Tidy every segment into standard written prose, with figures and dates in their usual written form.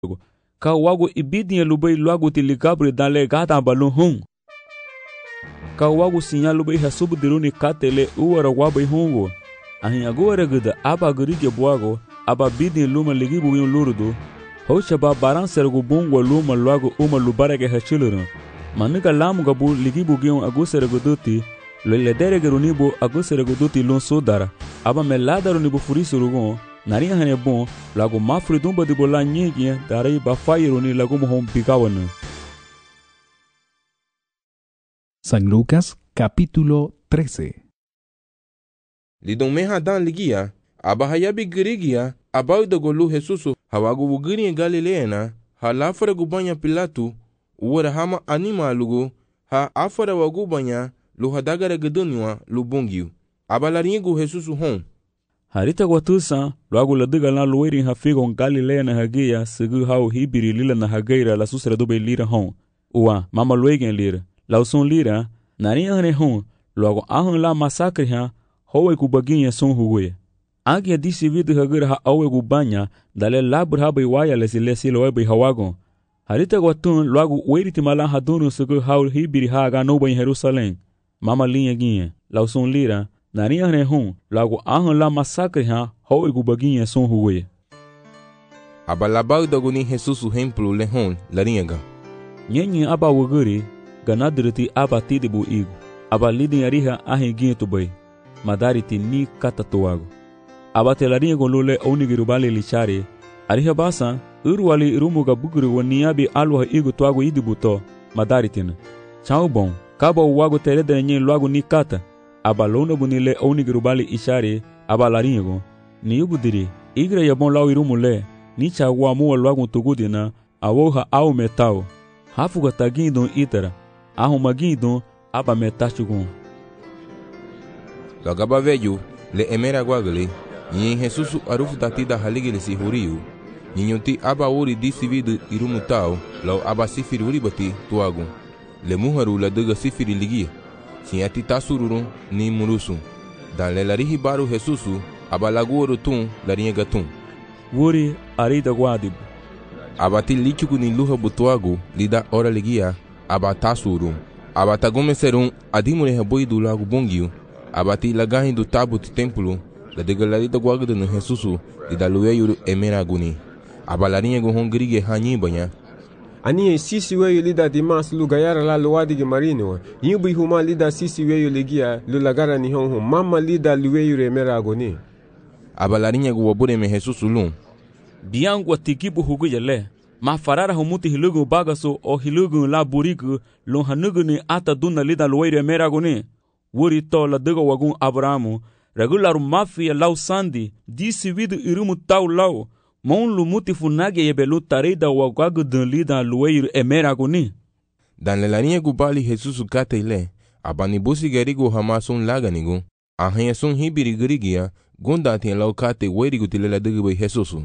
ka wagu ibidin lubai luagu tiligabri dale gata balun hung ka wagu sinya lubai hasubu diruni katele uwara wabai hungo ahin agora gida aba gurige buago aba bidin luma ligibu yun lurudu hocha ba baran sergu bungwa luma luagu uma lubarage hachilurun manuka lamu gabu ligibu gion agusere guduti le derege runibu agusere guduti lun sudara aba melada runibu furisurugon nari hane bon lagu mafridumba de bola nyegi darai ba fairuni lagu mohom pigawana. San Lucas capítulo 13. Lidong meha dan ligia aba hayabi girigia aba udagolu Jesusu hawagu wugiri Galileana halafara gubanya Pilatu uwara hama anima lugu ha afara wagubanya lu hadagara geduniwa lu bungiu aba laringu Jesusu hon harita watusa luagu ladiga na luweri hafigon Galilea na hagia sigu hau hibiri lila na hageira la susra dobe lira hon uwa mama luegen lira lauson lira nari hane hon luagu ahun la masakre ha howe kubaginha son huwe agia disi vidu hagira ha awe gubanya dale labur habai waya lesi loebe hawagon harita watun luagu weriti mala hadunu sigu hau hibiri haga noba in Jerusalém mama linha ginha lauson lira nari hane hon lagu ahun la masakre ha howe gubaginha son huwe aba labau daguni Jesusu hemplu le hon laringa nyenyi aba wuguri ganadiriti aba tidibu igu aba lidin ariha ahin ginha tubai madariti ni katatuago abate laringo lule onigirubale lichari ariha basa urwali rumuga buguru waniabi alwa igu tuago idibuto madaritina chao bon kabo wago terede nyen luago ni kata aba lona bunile onigirubale ishari aba laringo ni ubudiri igre yabon lawi rumule ni chawa muwa luago tugudina awoha au metao hafuga tagindo itara ahumagindo aba metachugun lagaba veju le emera guagli ni Jesusu arufu tatida haligile si huriu ni nyuti aba uri disividu irumutao lau aba sifiri uri bati tuagu le muharu la dega sifiri ligia siati tasururu ni murusu dan le larihi baru Jesusu aba laguoru tun lariega tun wuri arida guadibu aba ti lichugu ni luha butuagu lida ora ligia aba tasuru aba tagume serun adimure haboidu lagu bongiu abati lagahin do tabu ti templo la degalarida guagda no Jesusu di dalueyu emeraguni abalarinha go hongrige hanyi banya ani sisi weyu lida dimas lu gayara la luwadi ge marino yubi huma lida sisi weyu legia lu lagara ni honho mama lida lueyu emeraguni abalarinha go wabure me Jesusu lum biangu tikibu hugu yele ma farara humuti hilugu bagaso o hilugu la burigu lo hanugu ni ata dunna lida lueyu emeraguni wuri to la dega wagun Abrahamu regular mafia lau sandi disi vidu irumu tau lau mon lu muti funage yebelu tarida wagagu dun lida lueir emeraguni dan le larinha gubali Jesusu kataile abani busi gerigo hamasun laganigu ahanya sun hibiri gerigia gonda tien lau kate werigu tilela dega bai Jesusu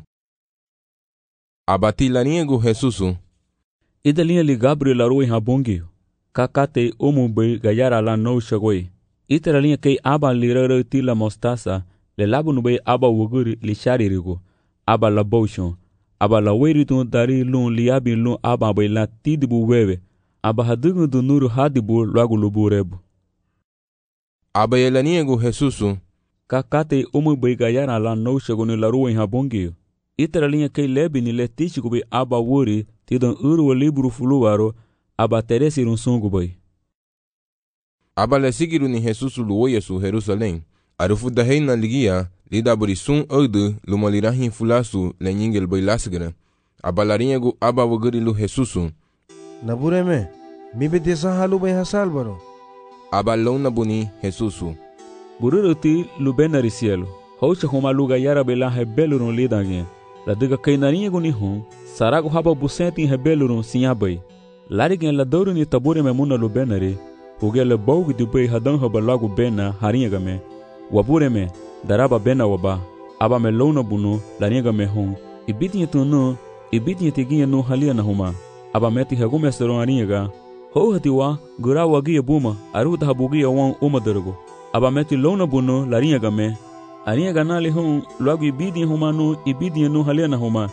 abati larinha go Jesusu idalinha li Gabriel aroi habongi kakate omu bai gayara la no shagoi itera linha kei aba lirara tila mostasa le labu nube aba wuguri li sharirigo aba la boshon aba la weritu dari lun liabi lun aba bai la tidibu wewe aba hadugu du nuru hadibu lagu luburebu aba yelania go Jesusu kakate omu bai gayara la no shagoni la ruwen habongi itera linha kei lebi ni le tichiku bai aba wuri tidon uru liburu fuluwaro aba teresi runsungu bai aba le sigiru ni Jesusu luoya su Jerusalém arufu da heina ligia lida burisun ode lumalirahin fulasu le nyingel bai lasgana aba larinha go aba wagari lu Jesusu nabureme mi bedesa halu bai hasalbaro aba lona buni Jesusu bururuti lu benari cielo hocha homa luga yara bela hebelurun lidange la diga kainarinha go ni hon sarago haba busenti hebelurun sinyabai larigen la doru ni tabure memuna lu benari ugele baugi dubai hadan haba lagu bena haringa me wabure me daraba bena waba aba me lona bunu laringa me hon ibitinye tunu ibitinye tiginye no halia na huma aba meti hagume seron haringa ho hatiwa gura wagi buma aruta habugi wan umadergo aba meti lona bunu laringa me haringa na le hon lagu ibidinye huma no ibidinye no halia na huma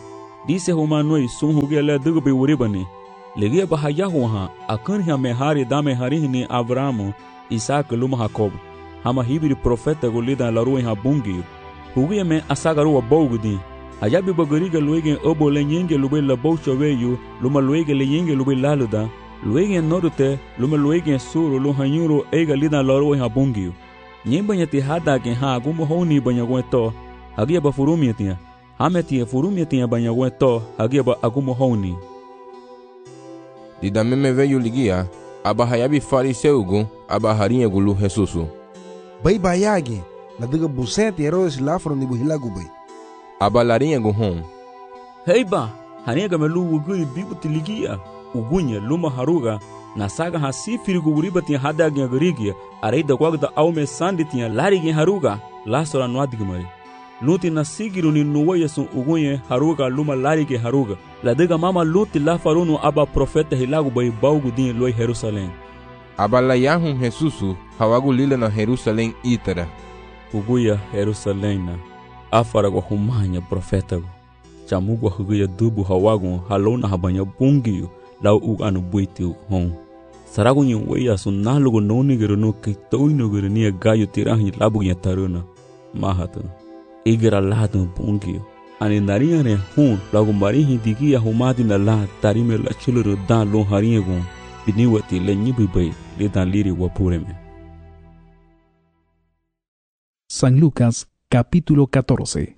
Dice humanoi sun huge le dugu be uribani. Legia bahayahu ha akan ha mehari da mehari ni Abrahamu, Isaac luma Jacob. Hama hibiri profeta golida la rua ha bungi. Huge me asagaru bogudi. Ayabi bagariga luegen obo le nyenge lube la bouchoveyu, luma luege le nyenge lube laluda. Luegen norute, luma luegen suru lu hanyuru ega lida la rua ha bungi. Nyembanya ti hada ke ha gumo honi banya gweto. Hagia ba furumiatia. Hametia furumiatia banya gweto, hagia ba agumo honi. Dida meme veio ligia, aba hayabi fariseugu, aba harinha gulu Jesusu. Bai bayagi, na diga busete Herodes lafro ni buhilagu bai. Aba larinha guhon. Heiba, harinha gamelu uguri bibuti ligia, ugunya luma haruga, na saga hasifiri guburibatia hadagia garigia, areida kwagda aume sanditia larigia haruga, lasora nuadigmari. Luti na sigiru ni nuwaya sun ugunye haruga luma larige haruga. La diga mama luti la farunu aba profeta hilagu bai baugu din loi Jerusalém. Aba la yahum Jesusu hawagu lila na Jerusalém itara. Uguya Jerusalém na afara gwa humanya profeta go. Chamugu huguya dubu hawagu halona habanya bungiyu lau uganu buiti hon. Saragu nyi waya sun nalugu nonigiru no kitoinugiru niya gayu tirahi labu nya taruna. Mahatu. Igera lado bungiyo. Ani narinha ne hun lagu marihi digia humadi na la tarime la chuluru dan lon harinha gun biniwati le nyibi bay le dan liri wapureme. San Lucas capítulo 14.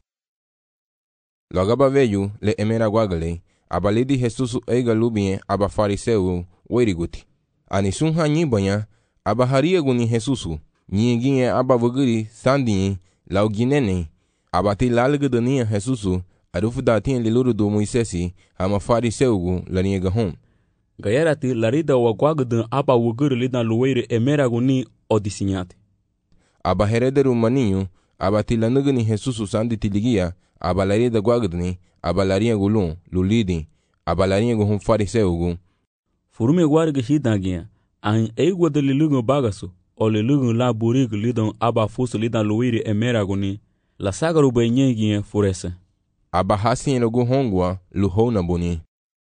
Logaba veio le emera guagale abalidi Jesusu ega lubien aba fariseu weriguti. Ani sun hanyi banya aba haria guni Jesusu nyinginye aba vuguri sandin lau ginene. Abati lalga dania Jesusu, arufu datin liluru do Moisesi, ama fariseugu larinha gahon. Gayarati larida wagwagdan aba wuguru lidan luweire emeraguni odisinyate. Aba herederu maninho, abati lanugani Jesusu sandi tiligia, aba larida gwagdani, aba larinha gulun, lulidin, aba larinha guhun fariseugu. Furume guarga hidangia, an eigwa de lilugun bagasu, o lilugun la burigu lidan aba fusu lidan luweire emeraguni. La sagaru bai nyengie furese. Aba hasien logo hongwa luhona boni.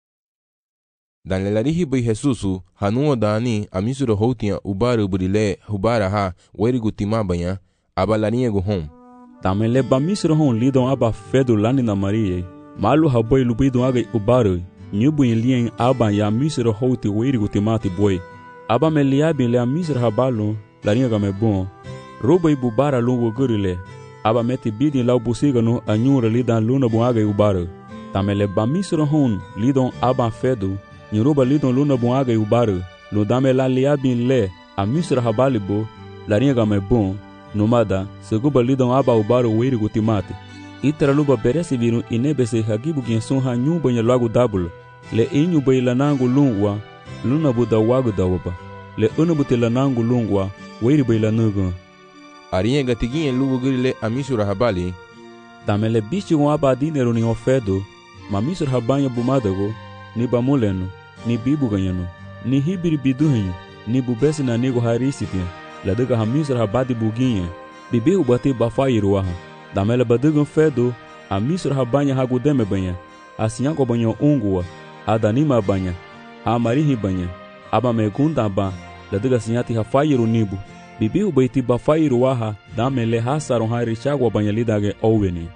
Dan lelarihi bai Jesusu hanua dani amisuro hotia ubaru burile hubara ha werigu timabanya aba larinha guhon. Tamele ba misuro hon lidon aba fedu lani na Maria. Malu habai lubidon aga ubaru. Nyubu lien aba ya misuro hoti werigu timati boy. Aba meliabi le misuro habalu larinha game bon. Robai bubara lungo gurile. Aba meti bidi lau busiga no anyura lidan luna buaga e ubara. Tamele bamisura hon lidon aba fedu, nyoruba lidon luna buaga e ubara. No dame la liabin le, a misura habalibo, larinha game bon, nomada, seguba lidon aba ubara weri gutimate. Itara luba beresi viru inebese hagibu genson ha nyumba nya lagu dabula. Le inyu bai lanangu lungwa, luna buda wagu dawaba. Le unubuti lanangu lungwa, weri bai lanugun. Arinha gatiguinha lugo grile a misura habali. Tamele bichi com aba dinero ni ofedo, ma misura habanya bumadago, ni bamuleno, ni bibu ganhano, ni hibiri biduhenho, ni bubesi na nego harisitia, la duga ha misura habadi buguinha, bibi ubate bafairuaha. Tamele badugan fedo, a misura habanya hagudeme banha, a sinhaco banho ungua, a danima banha, a marihi banha, aba megunda ba, la duga sinhati hafairu nibu. Bibi ubaiti bafairu waha damele hasaron hairichagwa banyalidage oweni.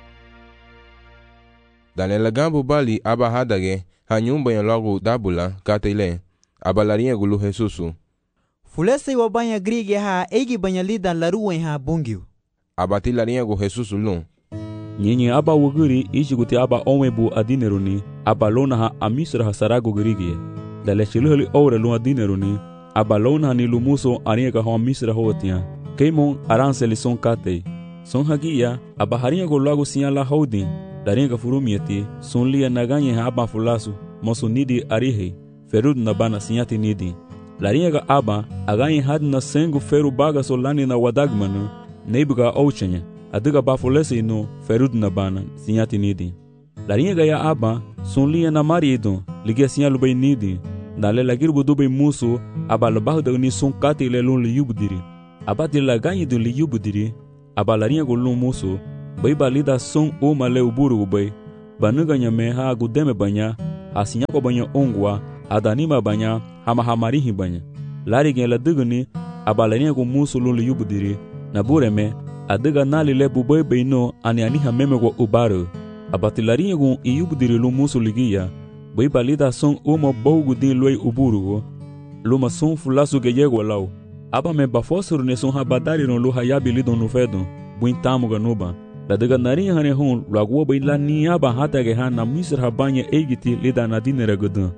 Danela gambo bali aba hadage hanyumba ya logo dabula katele aba larinha gulu Jesusu. Fulese wa banya grige ha egi banyalidan laruwen ha bungiu. Abati larinha gu Jesusu lun. Nyinyi aba wuguri ishiguti aba onwebu adineruni aba lona ha amisra hasarago grige. Dale chiluhali ore lun adineruni. Abalona ni lumuso arinha ka hom misra hotia. Keimon aranseli son katei. Son hagia abaharinha go logo sinha la holding. Darinha ka furumiati son lia naganye ha aba fulasu. Moso nidi arihe. Ferud na bana sinhati nidi. Larinha ka aba aganye had na sengu feru baga solani na wadagmanu. Neibuga ouchenya. Adiga bafulese no ferud na bana sinhati nidi. Larinha ka ya aba son lia na marido. Ligia sinha lubai nidi. Dale lagir budube muso abalabah da ni son kate le lon li yubdiri abati la ganyi do li yubdiri abalarinha go lon muso bai balida son o male uburu bai banuga nyame ha gudeme banya, asinya ko banya ongwa, adanima banya, hamarihi banya. Lari gen la dugni, abalania ko musulu li yubudiri, na bureme, adiga nali le bubai beino ani aniha meme ko ubaru. Abatilarinha ko iyubudiri lu musuligia, bai balida son uma bogu din loi uburugo, luma son fulasu ge yego lau. Aba me bafosuru ne son habadari no lu hayabi lidon no fedon, buin tamu ganuba. La daga narinha hane hon, lagua bai la niaba hata ge ha na misr habanya eigiti lida na dinere gudan.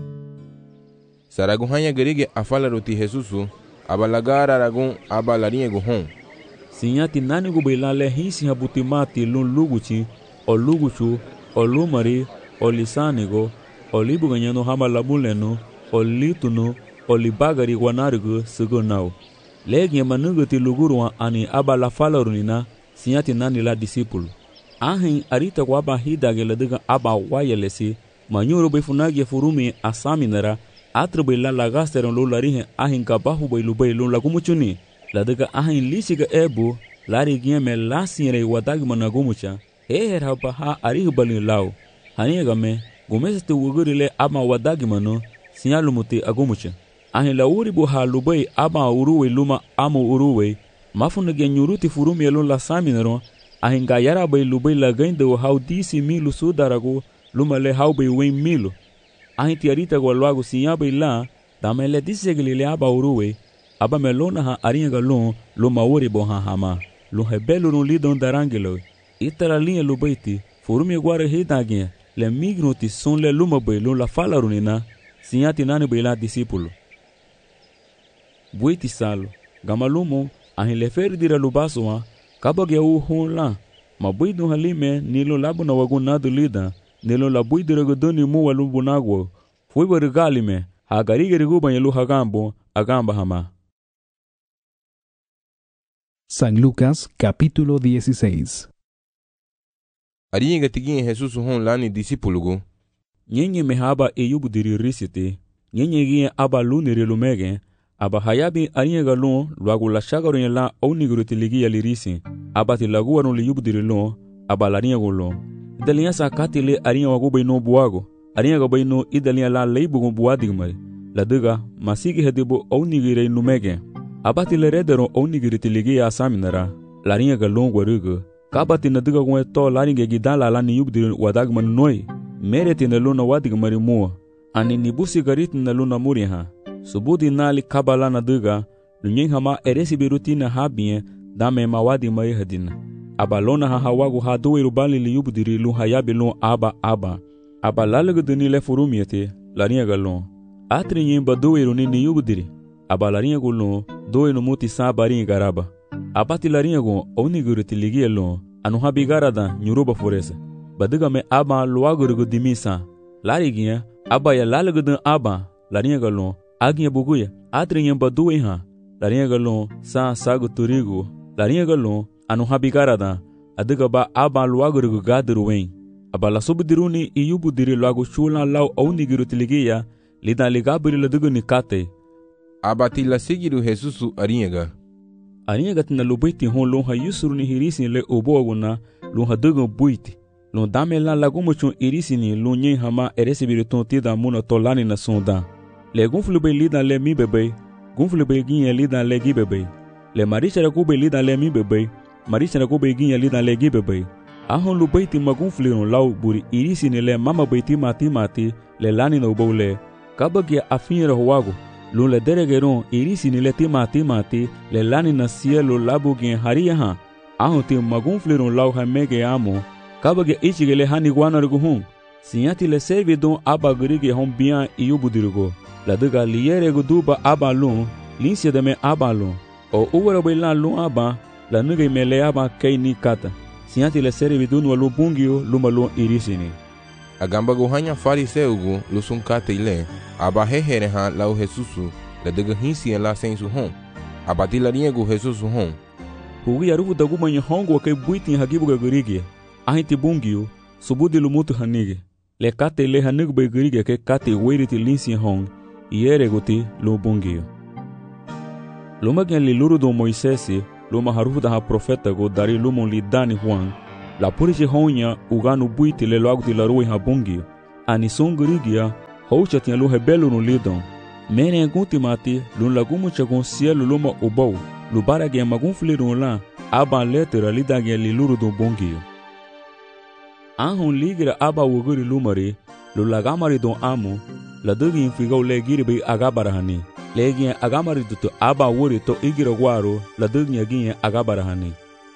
Saraguhanya gerige afala roti Jesusu, abalagara ragun abalarinha go hon. Sinyati nani go bai la le hisi habutimati lun luguchi, o luguchu, o lumari, o lisanigo, o libuganyano hamalabuleno, o lituno, o libagari guanarigo sugonau. Legia manugati lugurua ani abala falarunina, sinyati nani la discípulo. Ahin arita kwa aba hidage ladega aba wayelesi, manyuro befunagi furumi asaminara, atrubai la lagasteron lo larihe ahin kabahu bai lubai lo lagumuchuni, ladega ahin lisiga ebu, lari gieme lasiere wadag managumucha, heher haba ha arihu balin lau. Hanigame, gumesete wugurile ama wadag mano, sinyalumuti agumucha. Ahin la uribu ha lubai ama uruwe luma amu uruwe, mafunage nyuruti furumi elon la saminaro, ahin gayara bai lubai la gaindo hau disi milu sudarago, luma le hau bai wen milu. Ahin tiarita go luago sinya bai la, dame le disegilile aba uruwe, aba melona ha arinha galon, luma uribu ha hama, lum hebelo no lidon darangelo. Itala linha lubaiti, furumi guara hidaginha, le mignuti son le luma bai lum la falarunina, sinyati nani bai la discípulo. Buiti salo, gamalumo, ahin le ferdira lubasoa, kabage u hon la, ma buidun halime nilo labu na wagunado lida, nilo la buidira godoni mu walubunagwo, fui barigalime, hagarigari guba yelu hagambo, agamba hama. San Lucas capítulo 16. Arinha tigin Jesus hon lani discípulo. Nyenye mehaba eyubudiri risite, nyenye gie aba luniri lumege, aba hayabi arinha galon luagu la shagaronye la oniguruti ligi yalirisi, aba tilaguaron li yubudiri lon, aba larinha golon. Idalinya sa katile arinha wagubai no buago, arinha gabai no idalinya la leibugon buadigmari, la dega masigi hedibo onigire numege. Aba tilerederon onigiriti ligi ya saminara, larinha galon guarugo, kabati na diga gwe to laringe gidala la ni yubdiri wadagman noi, mereti na luna wadigmari mua, ani nibusi gariti na luna muriha, subudi nali kabala na diga, lunyen hama eresi birutina habie, dame ma wadigmari hadina. Aba lona ha hawagu ha dowe rubali li yubdiri lun hayabi lun aba lalagudini le furumiete, larinha galon. Atri nyemba dowe runi ni yubdiri, aba larinha gulon, dowe no muti sa barinha garaba. Abati larinha gon oniguriti ligi elon, anu habigarada nyuruba foresa. Badiga me aba luagurugu dimisa. Lariginha, aba ya lalagudun aba, larinha galon, aginha buguya, atri nyemba dowe ha, larinha galon, sa sagu turigo, larinha galon, anu habigarada, adiga ba aba luagurugu gadiruwen. Aba la subdiruni iyubudiri luagu chula lau oniguriti ligiya, lida ligabiri ladigu nikate. Abati la sigiru Jesusu arinha. Arinha gatina lubaiti hon lon ha yusuru ni hirisi le oboguna, lon ha dugun buiti. Lon dame la lagumuchun irisini lon nyen hama eresi biriton tida muna tolani na sonda. Le gunflube lida le mi bebe, gunflube ginye lida le gi bebe. Le marisha rakube lida le mi bebe, marisha rakube ginye lida le gi bebe. Ahon lubaiti magunfliron lau buri irisini le mama baiti mati le lani na ubole. Kabagia afinra huago. Lun le deregeron irisini le timati le lani na cielo labugien haria ha. Ahon ti magunfliron lau hamege amo. Kabage ichige le hani guanarguhun. Sinyati le servidon aba grige hon bian iyubudirigo. La diga liere guduba aba lun, linsia de me aba lun. O uwara bailan lun aba, la nuge me le aba kei ni kata. Sinyati le servidon walu bungio luma lun irisini. Agamba gohanya fariseugo lusun kate ile, aba hehere ha lau Jesusu, la diga hinsi en la sensu hon. Abati la riego Jesusu hon. Hugi arufu daguma nye hongo wake buiti hagibuga gurige. Ahinti bungio, subudi lumutu hanige. Le kate le hanig be gurige ke kate weiriti linsi hon, iere guti lu bungio. Luma gen li luru do Moisesi, luma harufu da ha profeta go dari lumon li dani Juan, La puriche honya uganu buiti le logo ti la rui ha bungio. Ani songrigia hocha tinha lu rebelo no lidon. Mene gunti mati lun lagumu chagon cielo luma ubau. Lubara ge magun flirun la aba letera lidage liluru do bungio. Anhon ligira aba wuguri lumari lu lagamari don amu la dugi infigau le giri be agabarahani. Legi agamari dutu aba wuri to igira guaro la dugi agi agabarahani.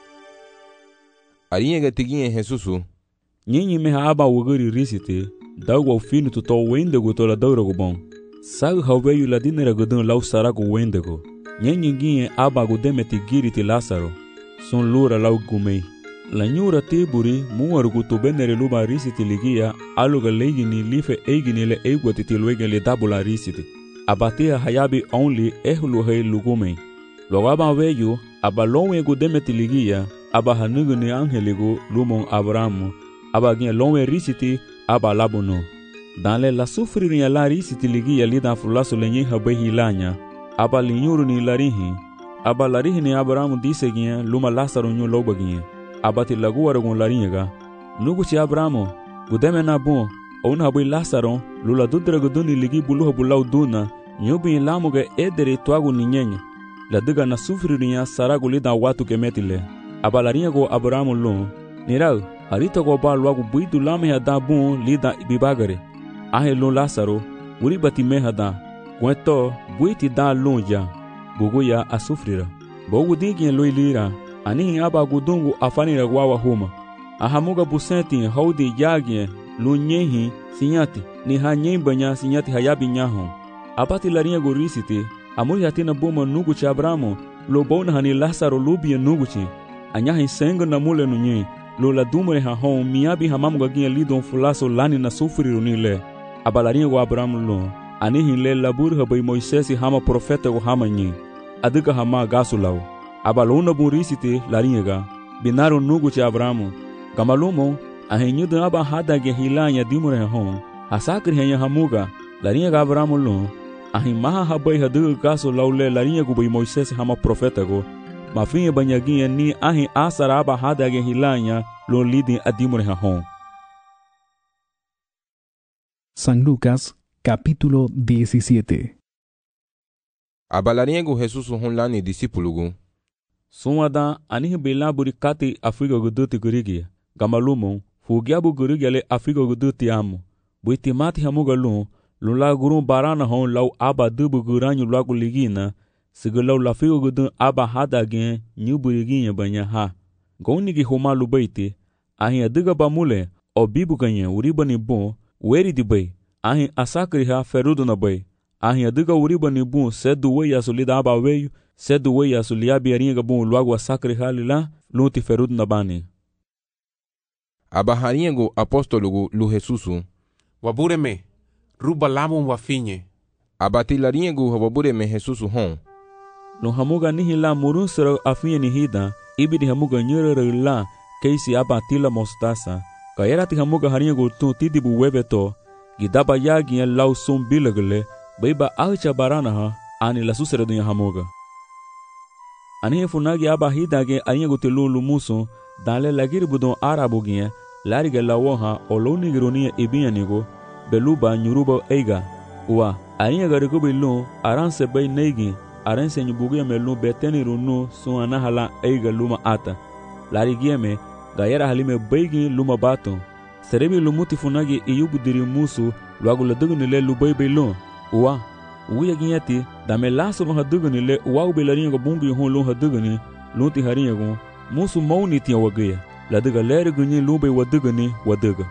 Arinha gatiginha Jesusu. Nyinyi meha aba wuguri risite dawa finu to wende go to la daura go bon. Sag haweyu la dinera godun lau sarago wende go. Nyinyi ginhe aba go demeti giri ti Lázaro. Son lura lau gumei. La nyura tiburi muar go to benere luba risite ligia aluga legini life eigini le eigwati ti luege le dabula risite. Abatea hayabi only ehlu hei lugumei. Logo aba weyu aba lonwe go demeti ligia aba hanugu ni angeligo lumon Abrahamu. Aba ginhe lonwe risite aba labono. Dans la souffrir la risite ligia lida fulaso lenye habehi lanya. Aba linyuru ni larihi. Aba larihi ni Abrahamu dise ginhe luma Lázaro nyu loba ginhe. Abati lagu aragon laringa. Nugu ci Abrahamu, gudeme na bon, ou na bui Lázaro, lula dudra guduni ligi buluha bulau duna, nyubi lamuga edere tuagu ninyenye. La diga na sufriria saragu lida watu kemetile. Aba laringa go Abrahamu lon, nirau, harita go ba luagu buidu lame hada bon lida ibibagare. Ahe lon Lázaro, uri bati me hada, gweto buiti da lonja, buguya a sufrira. Bogu digien loi lira, anihi aba gudungu afanira gwawa huma. Ahamuga busenti haudi yagye lunyehi sinyati ni hanyembanya sinyati hayabi nyaho. Abati larinha go risite, amuri hatina boma nugu cha Abrahamu, lo bona hani Lázaro lubia nugu chi. Anyahi senga na mule nunye, lo la dumare ha hon miabi hamamuga ginha lidon fulaso lani na sufriru nile. Aba larinha go Abrahamu lo, anihi le labur habai Moisesi hama profeta go hama nye. Adiga hama gasulau. Abalona burisite larinha binaro nugu cha Abrahamu. Gamalumo ahenyu aba hadage hilanya dimure hon. Asakri henya hamuga larinha Abrahamu lo. Ahimaha habai hadu gaso laule larinha go bai Moisés hama profeta go. Mafinha banyaginha ni ahi asara aba hadage hilanya lo lidi adimure hon. San Lucas, capítulo 17. Abalarinha go Jesus hon lani discípulo go. Sumada anihi belaburi kati Afrika guduti gurigi. Gamalumon, fugiabu gurigi ale Afrika guduti amu. Buiti mati hamuga lun, lula gurun barana hon lau aba dubu guranyu lagu ligina, sigalau la Afrika gudun aba hadagen nyuburiginha banya ha. Gaunigi humalu baiti, ahi adiga bamule, o bibu ganyen uribani bon, weri di bay, ahi asakri ha ferudu na bay. Ahi adiga uribani bon sedu wey asulida aba weyu, sedu wey asuliabi arinha bom logo a sacre halila lunti ferud na bani. Abaharinha go apóstolo go lu Jesusu. Wabureme, ruba lamum wafinye. Abatilarinha go wabureme Jesusu hon. Lo hamuga nihi la murunsero afinha nihida, ibidi hamuga nyurere la keisi abatila mostasa. Kairati hamuga harinha go tun tidibu webeto, gidaba yagi lau sum bilagale, baiba alcha barana ha, ani la susere dunya hamuga. Anihe funagi aba hidage arinha go telulu muso, dale lagir budon arabu ginha, lariga lawoha oloni gironia ibianigo, beluba nyuruba eiga. Ua, arinha garigo bilun, aranse bay neigi, aranse nyubugia melun beteni runu sun anahala eiga luma ata. Larigieme, gayera halime beigi luma bato. Serebi lumuti funagi iyubu diri musu, luagu ladugunile lubay bilun. Ua, uya ginyati, dame laso hadugunile uau belarinha go bungi hon lun haduguni, lunti harinha go, musu mauni tia wagaya. Ladiga leri gunyi lube wadugani waduga.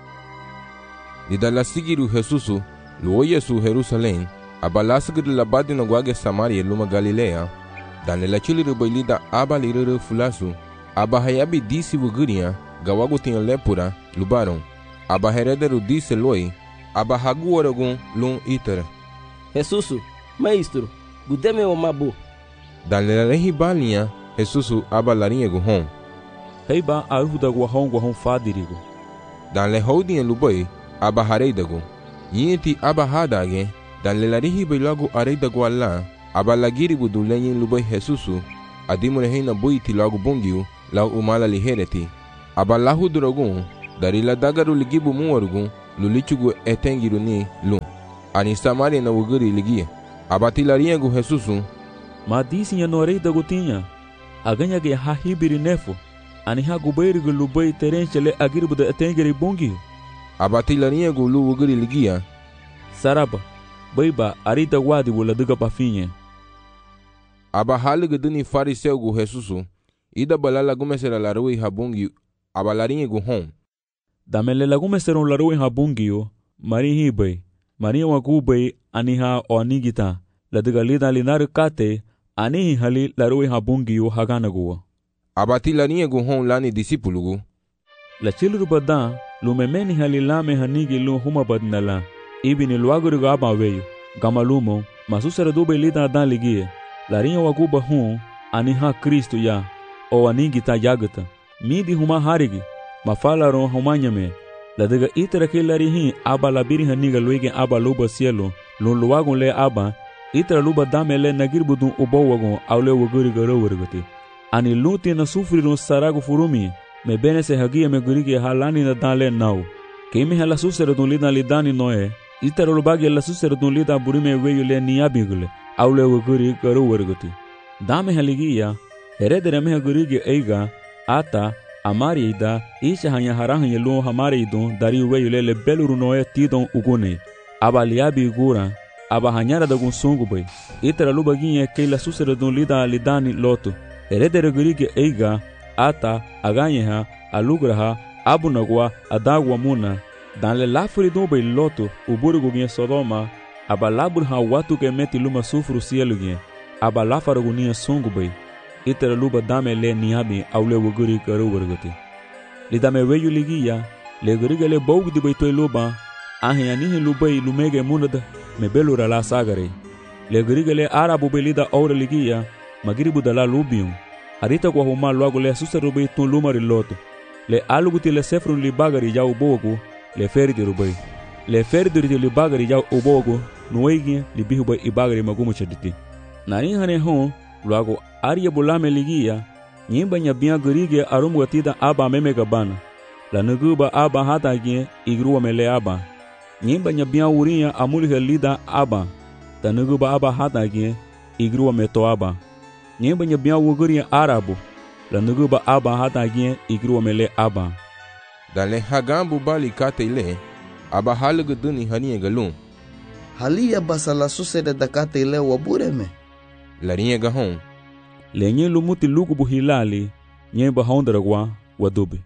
Didala sigiru Jesusu, luo Yesu Jerusalém, abalasgir labadi no guage Samaria luma Galilea, dane la chiliru bailida aba liriru fulasu, aba hayabi disi wuguria, gawagu tinha lepura, lubaron, aba herederu disse loi, aba hagu oragun lun itara. Jesusu, maestro, gudeme o mabu. Dane la lehi balinha, Jesusu aba larinha gu hon. Heiba aruda guahon fadirigo. Dane houdinha lubai, aba hareidago. Yinti aba hadage, dane la rihi bailago areidago alla, aba lagiribu du lenyin lubai Jesusu, adimure heina buiti lago bungiu, lau umala lihereti. Abalahu duragun dari la dagaru ligibu muwarugun lulichugu etengiru ni lu. Ani Samaria na wuguri ligia. Abatilariengu Jesusu. Ma disi ya norei dagutinha. Aganya ge ha hibiri nefo. Ani ha gubairigu lubai terenchele agirbu da etengiri bungi. Abatilariengu lu wuguri ligia. Saraba. Baiba arita wadi wala duga pafinye. Aba haligu duni fariseugu Jesusu. Ida balala gumesera larui habungi. Abalariengu hon. Damele lagumeseron larui habungi mari hibai. Maria wagubai aniha o anigita. La duga lida linar kate. Anihi hali larui habungi haganaguwa. Abatilariengu hon lani disipulugu. La chiluru badan. Lumemeni hali lame hanigi lu huma badnala. Ibini luaguru aba veio. Gamalumo. Masusera dube lida dan ligie. Larinha waguba hon. Aniha Kristo ya. O anigita yagata. Midi huma harigi. Mafalaron humanyame. La diga itera ke larihin aba labiri haniga luige aba luba cielo. Lun luagon le aba. Itera luba dame le nagirbudun ubowagon aule waguri garowargati. Ani luti na sufriron sarago furumi. Me bene se hagia me gurige halani na dale nau. Keime hala susera dun lida lidani noe. Itera lubagi la susera dun lida burime weyo le niabigule. Aule waguri garowargati. Dame haligia. Heredere me hagurige eiga. Ata. Amari ida. Isha hanya harahan yelu hamari idon. Dari weyo le beluru noe tidon ugune. Aba liabi igura. Aba hanyara dagun songu bay. Itera lubaginye ke la susera dun lida lidani loto. Heredere gurige eiga. Ata, aganyeha, alugraha, abunagwa, adagwa muna. Dan le lafuri dumbe loto, uburigu gien Sodoma, abalaburha watu ke meti luma sufru cielo gien. Abalafaragu nia songu bay. Itera luba dame le niabi aule wuguri karu wargati. Li dame weyu ligia, le guriga le bogu di baytoy luba, ahe anihi lubay lumege munada, me belura la sagare. Le guriga le arabu belida aura ligia, magiribu da la lubium. Arita kwa huma luago le suserubai tun lumari loto. Le aluguti le sefrun li bagari jau bogu, le ferdi rubai. Le ferdi li bagari jau ubogu, nuegi li bihubai i bagari magumu chaditi. Nani hane hon, luago aria bulame ligia, nyimba nyabia gurige arumu gatida aba meme gabana. La nuguba aba hata gien igruwa mele aba. Nyimba nyabia uria amulihe lida aba. Ta nuguba aba hata gien igruwa meto aba. Nyemba nyabia wuguria arabu. La nuguba aba hata gien igruwa mele aba. Dale hagambu bali kate ile. Aba haligu duni hanie galun. Halia basala susede da kate ile wabureme. Larinha gahon. Lenye lumuti lugubu hilali. Nyemba hondaragwa wadubi.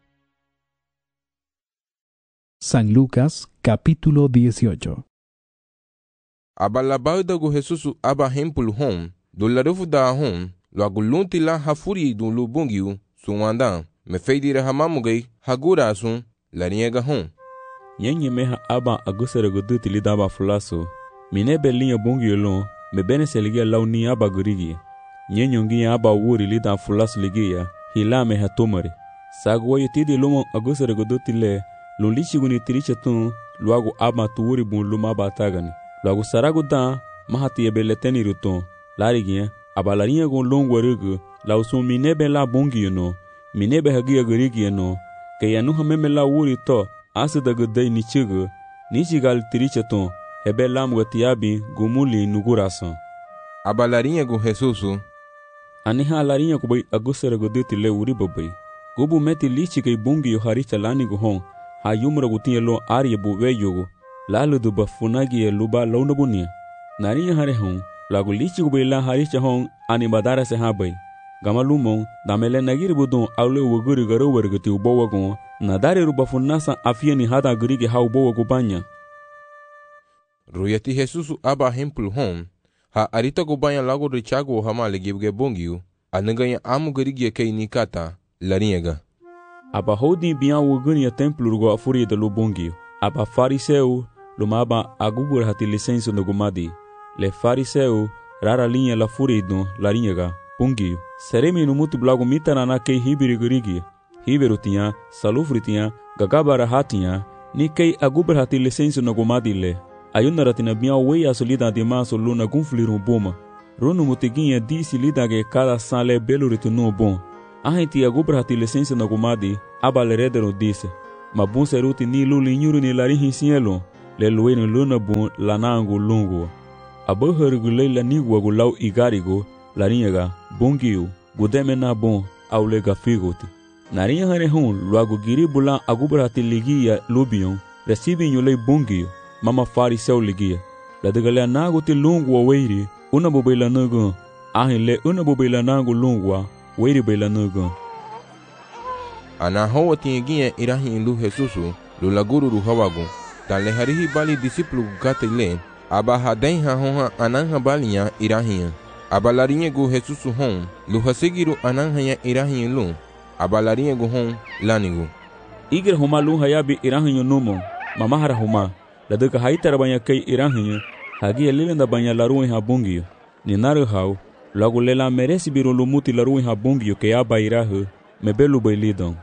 San Lucas capítulo 18. Aba labaudagu Jesusu aba hempul hon. Do larufu da hon, lo agulunti la hafuri do lubungiu, suwandan, me feidire hamamugai, hagura asun, la niega hon. Nyenye meha aba agusere guduti lidaba fulaso, minebe linha bungiu lon, me bene se ligia lau ni aba gurigi. Nyenyongi aba wuri lida fulaso ligia, hila meha tomari. Sagwayo tidi lumon agusere guduti le, lulichiguni tiricha tun, luagu aba tuwuri bun lumaba tagani. Luagu saragu dan, mahati ebeleteni ruton. Larigien, abalarinha gon longo rugu, lausun minebe la bungi no, minebe hagia gurigi no, ke yanu hameme la wuri to, asida gudai nichigu, nichigal tirichaton, hebe lam gatiabi, gumuli nugurason. Abalarinha gon Jesusu. Aniha alarinha kubai agusera guduti le uri babai. Gubu meti lichi kei bungi yo haricha lani guhon, ha yumra gutinye lo arye buwe yogo, lalu duba funagi ye luba launabunia. Narinya hare hon, lagu lichi kubila haricha hon ani badara se habai. Gamalumon, damele nagiri budon aule wuguri garo wargati ubowagon, nadari rubafunasa afiani hada gurigi ha ubowago banya. Ruyati Jesusu aba hempul hon, ha arita gubanya lagu richago hama legibge bongiu, anaganya amu gurigi kei nikata, lariega. Aba hodi biya wuguni ya templu rugo afuri de lubongiu. Aba fariseu, lumaba agubur hati lisenso nugumadi. Le fariseu, rara linha la furidon, lariega, pungiu. Seremi no mutu blago mitarana kei hibiri gurigi. Hiberu tinha, salufri tinha, gagabara hatinha, ni kei agubur hati lisenso nugumadi le. Ayunara tina biya wei asolida de maso luna gunflirum boma. Runu mutiginha disi lida ge cada sale beluritu no bom. Ahenti agubra ti licença na gumadi, abalereder disse. Mabun seruti ni lulinyuru ni larihi sielo, le lueno luna bun lanangu lungu. Abahergulei la nigua gulau igarigo, larinhaga, bungiu, gudeme na bun, aulega figoti. Narinha hanehun, luago giribulan agubra ti ligia lubion, recibinho lei bungiu, mama fariseu ligia. La degalea nagu ti lungu a weiri, una bobela nagan, ahin le una bobela nagu lungua, weiri bela nagan. Ana hoa tinha irahin lu Jesusu, lu laguru ru hawagu, dan le harihi bali discípulo gata ile, aba haden ha honha ananha balinha irahin. Aba larinha gu Jesusu hon, lu hasigiru ananha irahin lu, aba larinha gu hon lanigu. Igra huma lu hayabi irahin numo, mamahara huma, la deka haitara banha kei irahin, hagi lilenda banha laruin habungio, ninaru hau, logo lela merece biru lumuti laruin habungio que aba irahu, mebelu bailidon.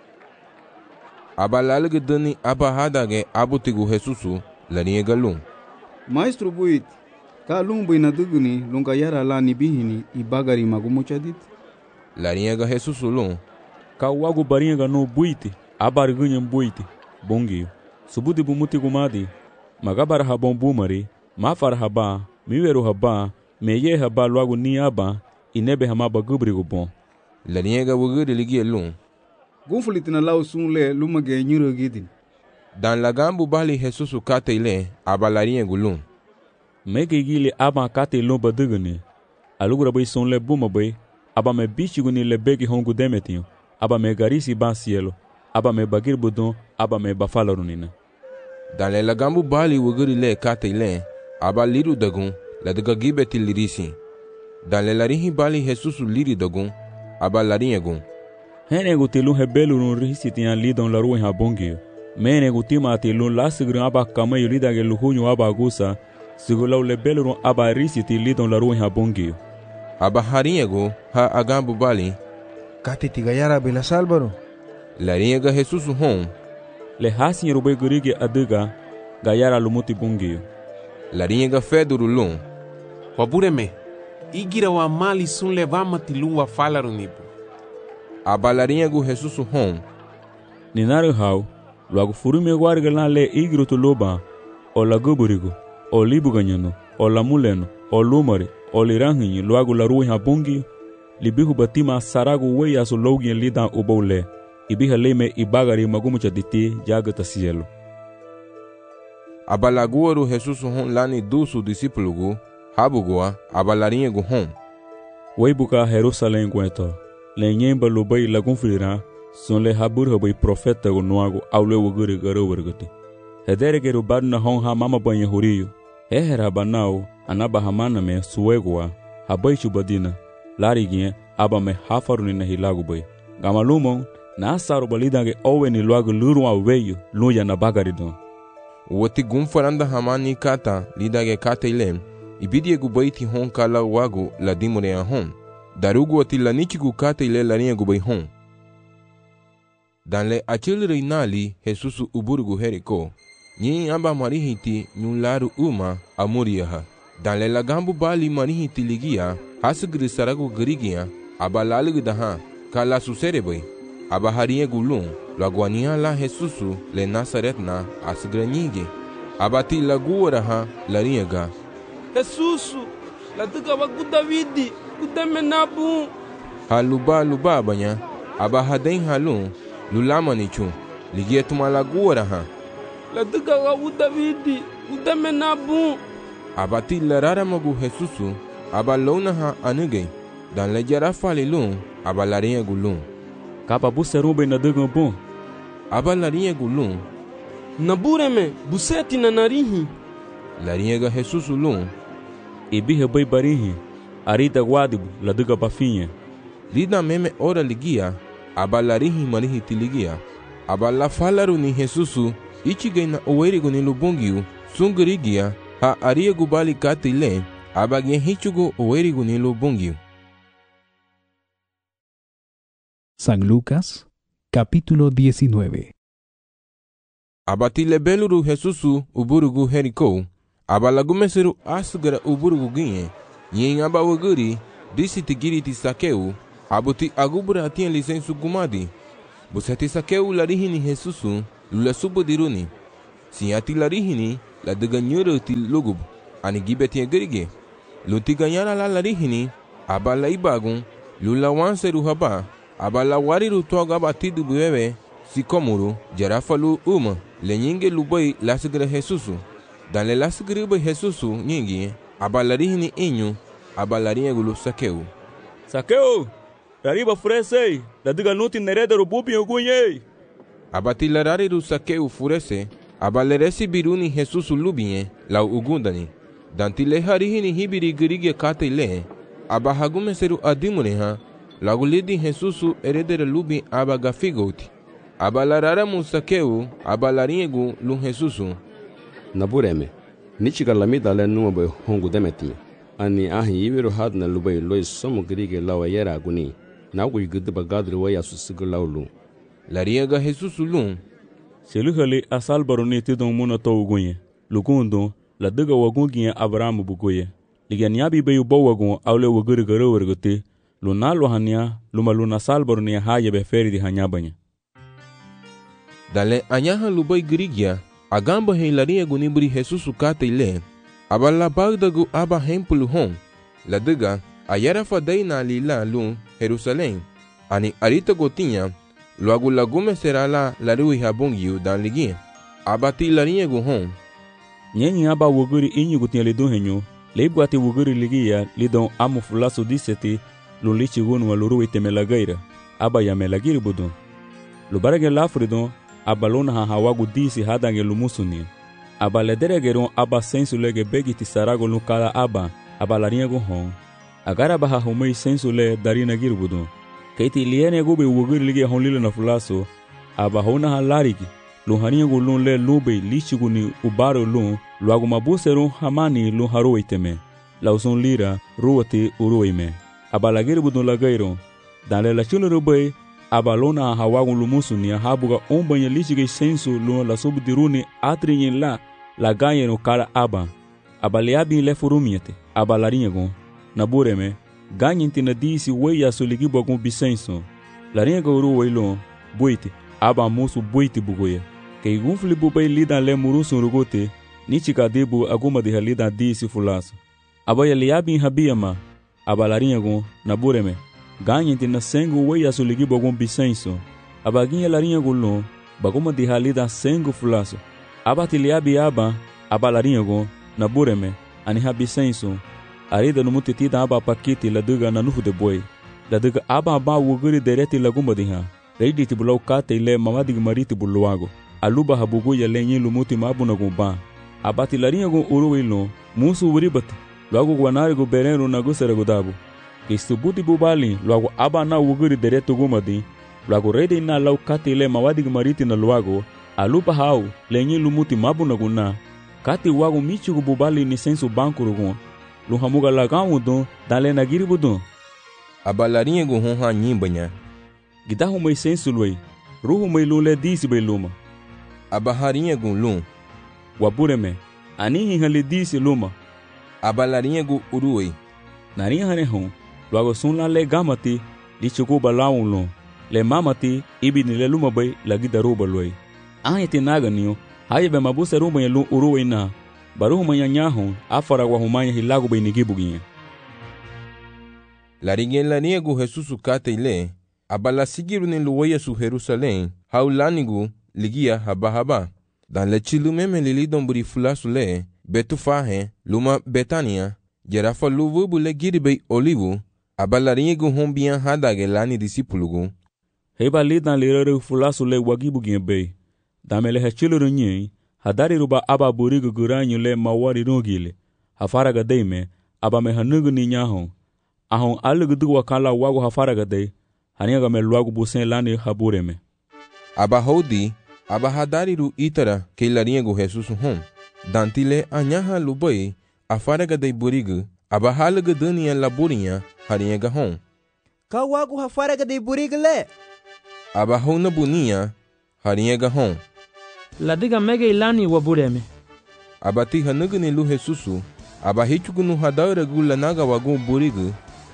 Aba lalige dani aba hadage abutigu Jesusu, larinha galum. Maestro buit, ka lumbu ina duguni lunga yara la ni bihini ibagari magumuchadit. Larinha ga Jesusu lum. Ka wagu barinha no buite, abargunha buite, bongio. Subuti bumuti gumadi, magabara habon bumari, mafar haba, miweru haba, meye haba logo ni aba, inebe hamaba gubrigo bon. Larinha ga wuguri ligia lum. Gunfulitina lau sunle lumage nyuro gidin. Dan lagambu bali Jesusu kate ile, aba larinha gulum. Mege gile aba kate lomba dugani. Alugra bay sunle buma bay, aba me bichiguni le begi hongu demetinho, aba me garisi ban cielo, aba me bagir budon, aba me bafalarunina. Dan le lagambu bali wuguri le kate ile, aba liru dagun, la daga gibeti lirisi. Dan le larihi bali Jesusu liri dagun, aba larinha gun. Henego tilu hebelu no risi tinha lidon la rua habongio. Menego tima tilu la sigru aba kamayo lidage luhunyo aba agusa, sigulaw lebelu no aba risi ti lidon la rua habongio. Aba harinhago ha agambu bali. Kate tigayara bela salbaro. Larinha ga Jesusu hon. Le hasin rube gurige adiga, gayara lumuti bongio. Larinha ga feduru lum. Wabureme, igira wa mali sun levama tilu wa falarunipo. Aba larinha gu Jesusu hon. Ninaru hau, logo furume guarga lá le igro tu loba, o la guburigo, o libuganyano, o la muleno, o lumari, o liranhinho, logo la rua habungi, libihu batima sarago wei aso login lidan ubole, ibiha leme ibagari magumucha diti jagata cielo. Aba laguaru Jesusu hon lani dusu discípulo habugoa, aba larinha gu hon. Wei buka Jerusalém guento, le nyemba lubai lagunfirira, son le habur bay profeta go noago awle wogure garo wergoti. Hedere geru badna hon ha mama banya huriyo. Hehera banao anaba hamana me suegwa, habai chubadina, larigien aba me hafaruni na hilagu bay. Gamalumon, na asaro balidage owe ni luago luru aweyo, luya na bagaridon. Wati gumfaranda hamani kata, lidage kata ilem, ibidie gubaiti hon kala wago la dimore hon. Darugu ati la nichigu kata ile larinha gubay hon. Dan le achil reinali Jesusu uburgu heriko, nyi amba marihiti nyularu uma amuriyaha. Dan le lagambu bali marihiti ligia, hasugri saragu garigia, aba lalig daha, kala suserebay, aba harinha gulum, laguania la Jesusu le Nazaretna asgranyige, aba ti laguaraha larinha ga. Jesusu, la tuga wagu Davidi, kudeme nabu. Haluba banya, aba haden halum, lulama nichu, ligia tumalagura ha. La tuga wagu Davidi, kudeme nabu. Aba ti larara magu Jesusu, aba lona ha anuge, dan le jara falilum, aba larinha gulum. Kapa buserube na dugan bon. Aba larinha gulum. Nabureme, buseti na narihi. Larinha ga Jesusu lum. Ibiha bay barihi, arita guadibu, la duga bafinha. Lida meme ora ligia, aba larihi marihi tiligia. Aba la falaru ni Jesusu, ichigay na owerigo ni lubungiu, sungurigia, ha ariego bali katile, aba genhichugo owerigo ni lubungiu. San Lucas, capítulo 19. Abatile beluru Jesusu uburugu heriko, abalagumeseru asugara uburugu ginye, yin abawaguri, disi tigiri ti sakeu, Abuti agubra atien lisensu gumadi. Busati Sakeu larihini Jesusu lula subo diruni. Sinyati larihini la deganyura ti lugub. Ani gibetien gerige. Luti ganyara la larihini aba la ibagun lula wanseru haba. Aba la wariru toga batidu buwewe sikomuru jarafalu lenyinge lubai lasgre Jesusu. Dan le lasgre be Jesusu nyingi aba larihini inyu aba laringulu Sakeu. Sakeu! Rariba furese, la diga nuti nereda rububi ogunye. Abati larariru Sakeu furese, abaleresi biruni Jesusu lubinye, la ugundani. Dantile harihini hibiri gerige kate le, abahagumeseru adimuneha, lagulidi Jesusu eredere lubi abagafigoti. Abalararamu Sakeu, abalaringu lu Jesusu. Nabureme, nichiga lamida le nuobe hongu demetime. Ani ahi ibiru hadna lubai lois somu gerige lawa yera aguni. Nago yugudu bagadri waya susigu laulu. Lariega Jesusu lun. Seluhale asal baroni tidon muna tougunye. Lugundo, la diga wagungiye Abrahamu bugoye. Liganiabi bayu bawagun awle waguri garo wargote. Luna lohania, luma luna sal baroni haye beferi di hanyabanya. Dale anyaha lubai girigia, agamba hen lariega nibri Jesusu kate ile. Abala bagdagu aba hempulu hon. La diga, ayara fadai na lila lun Jerusalém. Ani arita gotinha, logo lagume será lá larui habongiu dan liguinha. Abati larinha guhon. Nyenyi aba wuguri inyu gotinha lidon henyo, leibguate wuguri ligia lidon amu fulaso diseti lulichi gunu waluru itemelagaira. Aba yamelagiri budon. Lubarage lafridon, abalona hawagu disi hadange lumusuni. Aba lederegeron aba sensu lege begiti sarago lukala aba larinha guhon. Agara baha humei sensu le darina girbudu. Keiti liene gube wuguri lige honlile na fulaso. Aba hona halariki. Luhania gulun le lube lichiguni ubaro lun. Luagu mabuseru hamani lun haro iteme. Lauson lira ruwati uruime. Aba la girbudu la gairo. Dan le la chule rube. Aba lona hawagun lumusuni habuga ombanye lichige sensu lun la subdiruni atrinyin la ganyeno kala aba. Aba leabi le furumiete. Aba larinha gon. Nabureme, ganhinti na disi weia soligi bogun bisenso. Larinha gauru weilon, buite, aba musu buite bugoya. Kei gunfli bubai lida le murusun rugote, nichika debu aguma de halida disi fulaso. Aba ya liabin habiyama, aba larinha gon, nabureme, ganhinti na sengu weia soligi bogun bisenso. Aba ginha larinha gulon, baguma de halida sengu fulaso. Aba tiliabi aba larinha gon, nabureme, ani habisenso. Arida no mutiti aba pakiti la duga na nufu de boy. La duga aba wuguri dereti la gumba diha. Reidi tibulau kate ile mamadi mariti buluago. Aluba habugu ya lenye lumuti mabu na gumba. Abati larinha gun uruwilo. Musu uribati. Luago guanari gu berenu na gusere gudabu. Kistubuti bubali. Luago aba na wuguri deretu gumadi. Luago reidi na lau kate ile mamadi mariti na luago. Aluba hau lenye lumuti mabu na guna. Kate wago michu bubali ni sensu banku rugun. Luhamuga lagam udon, dale na giribudon. Abalarinha guhon ha nyimbanya. Gidahu mai sensulwei, ruhu mai lule disi bei luma. Abaharinha gun lum. Wabureme, anihi hali disi luma. Abalarinha gu uruwei. Narinha hane hon, luago sun la le gamati, li chuku balawun lum. Le mamati, ibi ni le luma bei lagi daruba luei. Ahite naga niyo, haye be mabuse rumba lum uruwei na. Baruhu manyanyahon, afara wahumanya hilago bei nigibuginha. Larinha gu Jesusu kate ile, abala sigiru ni luweya su Jerusalém, haulanigu ligia haba. Dan le chilu meme lilidon buri fulasu le, betu fahe, luma Betania, jerafa luvubu le giribei olivu, abalarinha gu hombian hadage lani disipulugu. Heba lidan lirere fulasu le wagibuginha bei, damele hechilu runye, hadari ruba aba burigu guranyu le mawari rungile. Hafaraga deime, aba me hanugu ni nyahon. Ahon alugu du wakala wagu hafaraga dei, haniaga me luagu busen lani habureme. Aba hodi, aba hadari ru itara ke larinha gu Jesusu hon. Dantile anyaha lubai, afaraga dei burigu, aba halugu duniya laburinha, harinha ga hon. Ka wagu hafaraga dei burigu le. Aba hona buninha, harinha ga hon. La diga mega ilani wabureme. Abati hanugu ni lu Jesusu, aba hichugu nu hadaura gu lanaga wagu burigu,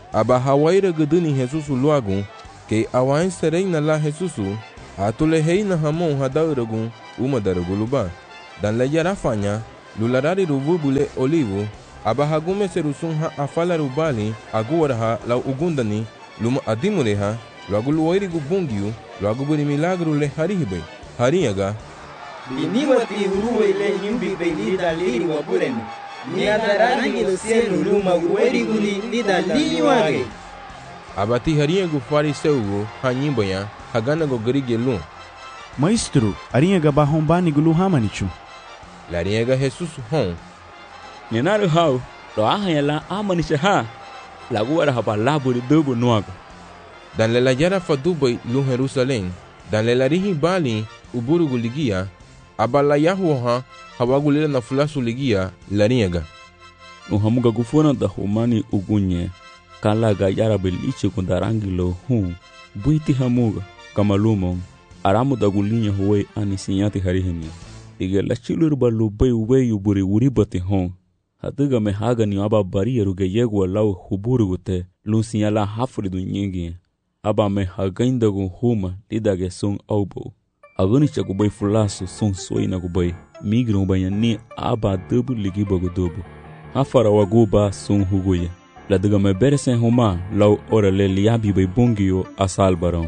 aba hawaira geduni Jesusu luagun, que awain sereina la Jesusu, atule heina hamon hadauragun, umadaraguluba. Dan le yarafanya, lularari rububule olivu, aba hagume serusun ha afala rubali, aguaraha la ugundani, luma adimureha, luaguluwairigu bungiu, luaguburi milagru le harihibe, hariyaga. Biniwati huruwe le nyumbi be lida liri wa bureme. Ni adarangi lo cielo luma uwairigu lida liri wage. Abati hariyagu fariseugu, ha nyimboya, haganago garige lu. Maestro, arinhaga bahombani gulu hamanichu. Larinhaga Jesus hon. Nenaru hau, lo ahayala amanisha ha. Laguara habalaburi dubu nuago. Dan le la yara fadubai lu Jerusalem, dan le larihi bali uburugu ligia, abala yahuha hawagulila na fulasu ligia larinhaga. Uhamuga gufuna da humani ugunye, kalaga yara beliche kundarangi lo hum, buiti hamuga, kamalumon. Aramu da gulinha huwe anisinyati harihini. Iga la chilur balu bay weyu buri uribati hon. Hatiga me haga ni aba bari ruge yegwa lau huburugute lusinya la hafridu nyingi. Aba me hagainda gu huma lidage sung aubo. Agani chaku bay fulasu sung soina gu bay. Migru banya ni aba dubu ligiba gu dubu. Hafara waguba sung huguye. Ladiga me beresen huma lau ora le liabi bay bungio asal barong.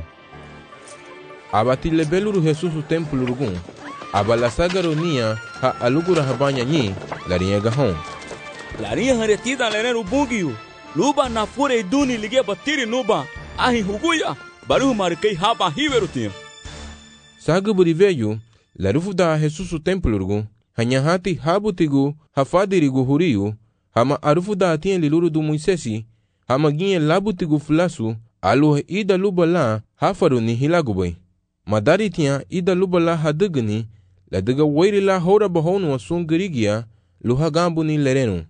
Abati lebeluru Jesusu templo rugun. Abala sagaronia ha alugura habanya nyi larinhaga hon. Larinha haretida lereru bungiu. Luba na fure duni ligia batiri nuba. Ahi huguya. Baru markei haba hiverutinha. Sagaburi veyu larufu da Jesusu templo rugun. Hanyahati habutigu hafadirigu huriu. Hama arufu da atien liluru du Moisesi. Hama ginye labutigu fulasu. Aluhe ida luba la hafaruni hilagubai. Madari tinha ida lubala hadugni, la duga wairi la hora bahonu asun girigia, luhagambu ni lerenu.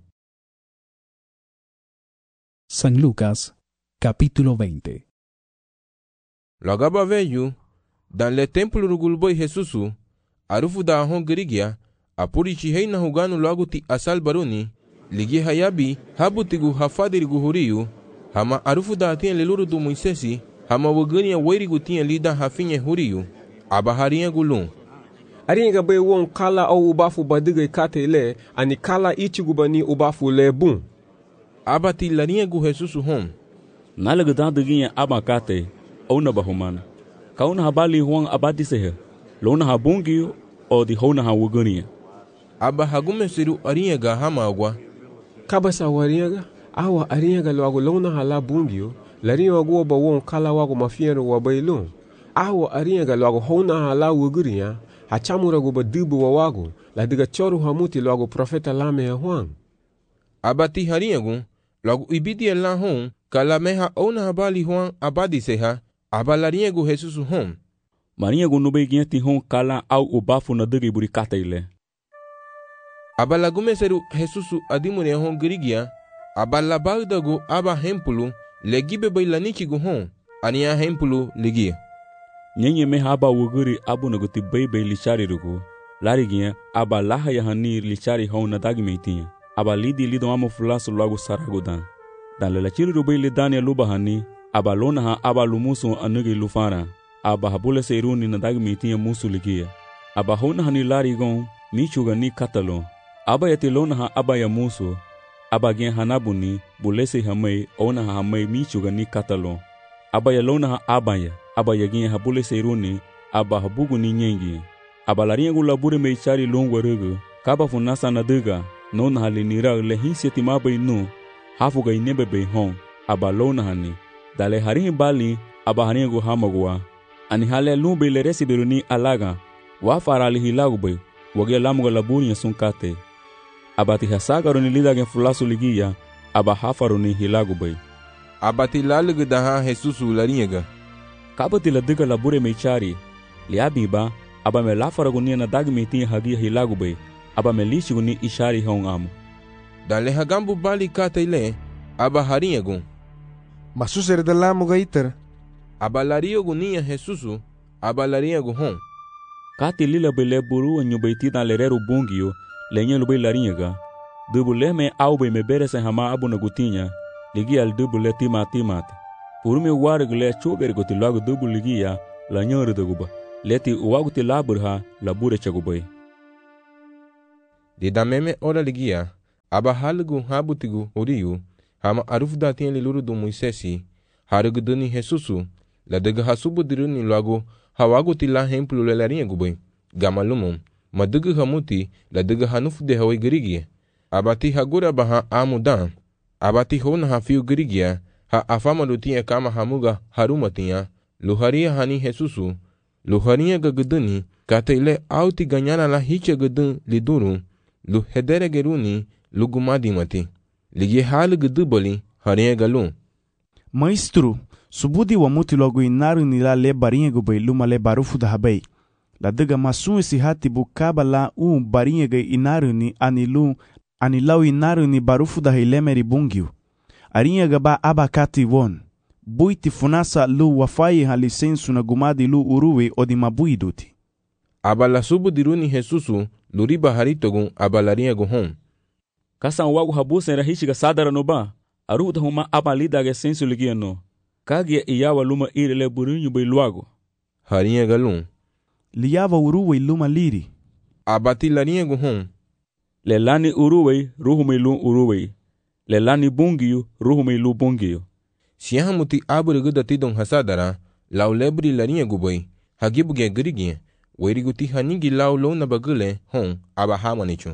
San Lucas, capítulo 20. Lagaba veyu, dan le templo rugulboi Jesusu, arufu da ahon girigia, apuri chiheina huganu laguti asal baruni, ligi hayabi, habutigu hafadirigu huriu, hama arufu da atien leluru du Moisesi, hama wagania wairigu tinha lida hafinye huriu, aba harinhagu lum. Arinhaga bay won kala au ubafu badiga kate le, ani kala ichigu bani ubafu le bun. Abati larinhagu Jesusu hom. Nalaga dandaginha aba kate, au na bahumana. Kauna habali huang abadi sehe, lona habungi o di hona hawagania. Aba hagume siru arinhaga hama agwa. Kabasa warinhaga, awa arinhaga lo agu lona hala bungio, larinha wagu ba won kala wagu mafiero wabailun. Awa arinhaga lo agu hona hala waguriya, hachamura gu ba dubu wa wagu, la diga choru hamuti lo agu profeta lame ya huang. Abati harinhagu, lo agu ibidi la hon, kala meha ona habali huang abadi seha, aba larinhagu Jesusu hom. Marinhagu nube ginti hon kala au ubafu na diga iburi kata ile. Aba lagume seru Jesusu adimure hon girigia, aba labagdagu aba hempulu, legibe bay lanichigu hon, ania hempulu ligia. Nyenye me haba wuguri abu naguti bay lichari rugu. Larigia aba laha ya hani lichari hon na dagi meitinha. Aba lidi lido amo fulasu lagu saragudan. Dan lelachiri rubay lidania luba hani, aba lona ha aba lumusu anugi lufara. Aba habule seiruni na dagi meitinha musu ligia. Aba hona hani larigon, michuga ni katalo. Aba yati lona ha aba ya musu. Aba gen hanabuni, bulese hamay, ona ha hamay michuga ni katalo. Aba ya lona ha abaya. Aba ya gen habule seiruni, aba habugu ni nyengi. Aba larinhagu labure meichari longwa rugu. Kaba funasa na duga, nona hali nirag lehin seti mabay nu, hafuga inebe bay hon, aba lona hani. Dale harin bali, aba harinhagu hamagwa. Ani hale lumbe le resiberuni alaga, wafarali hilagu bay, wage lamuga laburinya sunkate. Abati hasagaru ni lidagen fulasu ligia, aba hafaru ni hilagu bay. Abati lalugu daha Jesusu larinhaga. Kabati la duga labure meichari, liabiba, aba me lafaragu ni na dagi meitinha hagia hilagu bay. Aba me lishigu ni ishari hon amu. Dan le hagambu bali kata ile, aba harinhagu. Masusere da lamu gaitar. Aba larinhagu niya Jesusu, aba larinhagu hon. Kati lila bele buru nyubaiti dan lereru bungio, lenye lubay larinhaga. Dubu leme aube me beresen hama abu nagutinha, ligi al dubu le timati. Purume warg le choger goti lagu dubu ligi ya la nyor de guba. Leti uwaguti laburha la bure chagubai. Di dameme ora ligia, aba halgu habutigu uriu, hama aruf datien liluru do Moisesi, harugu duni Jesusu, la dega hasubu diruni lagu hawaguti la hemplu le larinha gubai. Gamalumum, madugu hamuti la dega hanuf de hawai gerigie. Abati hagura baha amudan, abati hona hafiu gerigia, ha afama lutia kama hamuga harumatia, luharia hani Jesusu, luharia gaguduni, kata ile auti ganyana la hicha gudun liduru, lu hedere geruni, lu gumadimati. Ligi hal gudubali, haria galu. Maestro, subudi wa muti logo inaru ni la le barinha gubai luma le barufu da habai. La dega masun esi hati bukaba la barinha ga inaru ni anilau inaru ni barufu da hilemeri bungiu. Arinha gaba abakati won. Buiti funasa lu wafai ha lisensu na gumadi lu uruwe o di mabui duti. Abala subu diruni Jesusu, luriba haritogun abalarinha guhon. Kasan wagu habusen rahishiga sadara no ba, aruda huma abalida ge sensu ligia no. Kagia iyawa luma irele burinyu bai luago. Harinha galun. Liyawa uruwe luma liri. Abati larinha guhon. Lelani uruwe ruhumei lu uruwe. Lelani bungiyu ruhumei lu bungiyu. Siyahamuti aburigu datidon hasadara, lau lebri larinha gubai, hagibuge gerigie, weriguti hanigi lau lona bagule hon abahamanichu.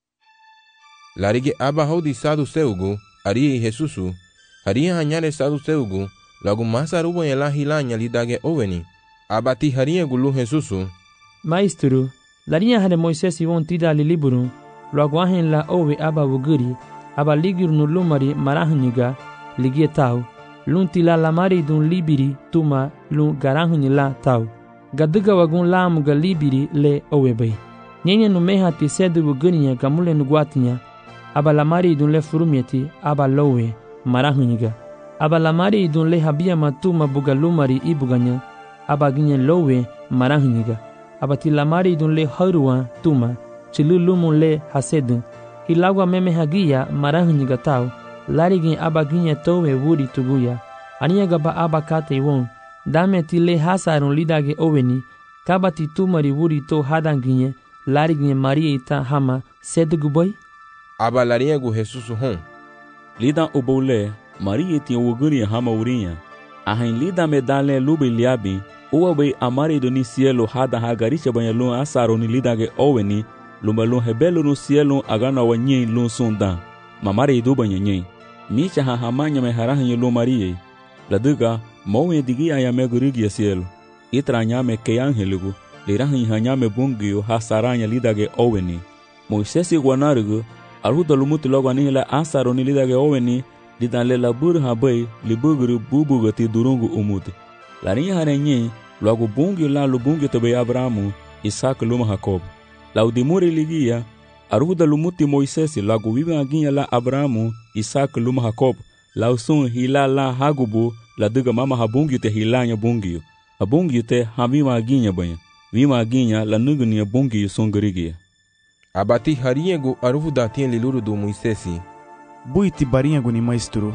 Larige abahodi sadu seugu, arie Jesusu, haria hanyare sadu seugu, lagu masa rubo yela hilanya lidage oveni. Abati haria gulu Jesusu. Maestro, larinha hane Moisés won tida liliburu, lagu ahen la ove aba wuguri, aba ligir no lumari marahniga, ligie tau, lunti la lamari dun libiri tuma lun garahni la tau. Gaduga wagun lam ga libiri le owebei. Nyenye no meha ti sedu wugurinya gamule nuguatinya, aba lamari dun le furumieti aba lowe marahniga. Aba lamari dun le habia matuma bugalumari ibuganya, aba ginye lowe marahniga. Aba ti lamari dun le haruwa tuma, chilulumun le hasedu. Hilagwa meme hagia marahniga tau, larigin aba ginye towe wuri tuguya. Ania gaba aba kate won, dame ti le hasarun lidage oweni, kaba ti tumari wuri to hadanginye, larigin maria ita hama sedu guboy? Aba larinha gu Jesusu hon. Lidan ubole, maria ti wuguri hama urinha. Ahin lida medale lube liabi, uwabe amari do ni cielo hada hagaricha banyalun asaro ni lidage oweni, lumbalun hebelu no cielo agana wanyi lun sundan. Mamari do banyanyi. Micha hahamanya me harahanyi lu maria. Laduga, mowe digi ayame gurigi cielo. Itranya me ke angeligu, lirahanyi hanyame bungiyo hasaranya lidage oweni. Moisesi guanarugu, aruda lumuti logo anihila asaro ni lidage oweni, lidan le labur habai libuguru bubugati durungu umuti. Larinha harenye, logo bungi la lubungi tebe Abrahamu, Isaac luma Jacob. Laudimuri ligia, aruda lumuti Moisesi lago viva aginha la Abrahamu, Isaac luma Jacob. Lausun hila la hagubu, la duga mama habungi te hilanya bungiyo. Habungi te havima aginha banha. Vima aginha la nugunia bungiyo songerigia. Abati harinha gu arufu datien liluru do Moisesi. Buiti barinha gu ni maestro.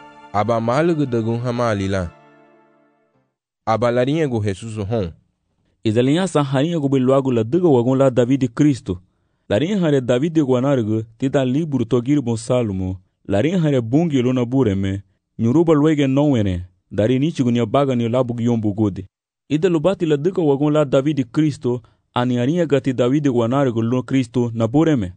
Aba malugu dagun hama alila. Aba larinha gu Jesusu hon. Izalinha sa harinha gu biluagu la duga wagun la David Cristo. Larinha hare David guanarugu tida liburu togiri bon Salomo. Larinha hare bungi luna bureme. Nyuruba luege nowene. Dari nichigu nia baga ni labu yombu gode. Ida lubati la duga wagun la David Cristo. Ani harinha gati David guanarugu luna Cristo na bureme.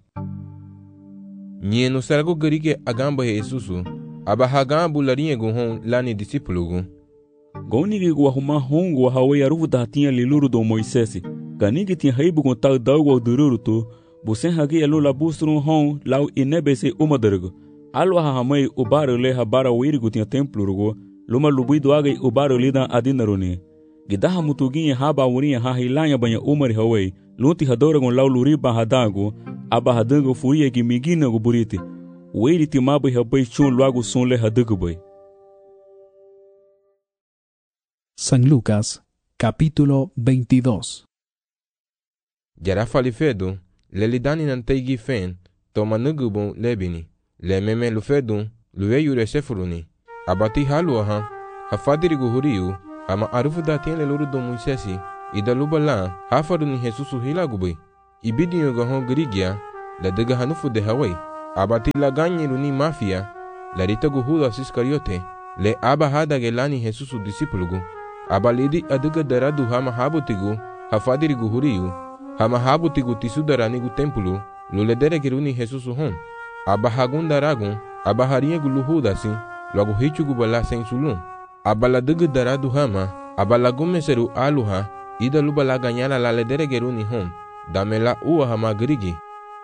Nye no sarago gerige agamba Jesusu. Aba hagambu larinha gu hon lani disipulugu. Gaunigi gu ahuma hongu wa hawe arufu dahatinha liluru do Moisesi. Ganigi tin haibu gun tau daugwa dururu tu. Busen hagi elu la busrun hon lau inebese umadargu. Alwa hahamai ubaru le habara wirigu tin templurugu. Luma lubidu agai ubaru lidan adinaruni. Gidaha mutuginye haba urinha hahilanya banya umari hawe. Lunti hadoragun lau luriba hadagu. Aba hadangu furia gimigina gu buriti. Wiri ti mabai habai chun luagu sunle hadagu bai. San Lucas, capítulo 22. Jara falifedu, le lidani nantaigi fen, toma nugubun lebini. Le meme lufedun, luwe yure sefuruni abati halu aha hafadiri guhuriu ama arufu datien le luru do Moisesi ida lubala hafaruni Jesusu hilagubay ibidi yoga hon grigia la daga hanufu de hawai abati la ganyiruni mafia la rita Judas Iscariote le aba hada gelani Jesusu disipulugu abalidi aduga daradu hama habutigu hafadiri guhuriu hama habutigu tisudarani tempulu luledere giruni Jesusu hon aba hagunda ragun aba haria guluhudasi lagu hichugu bala sensulun abala duga daradu hama abala gumeseru aluha ida lubala ganyala la ledere geruni hon damela uwa hama grigi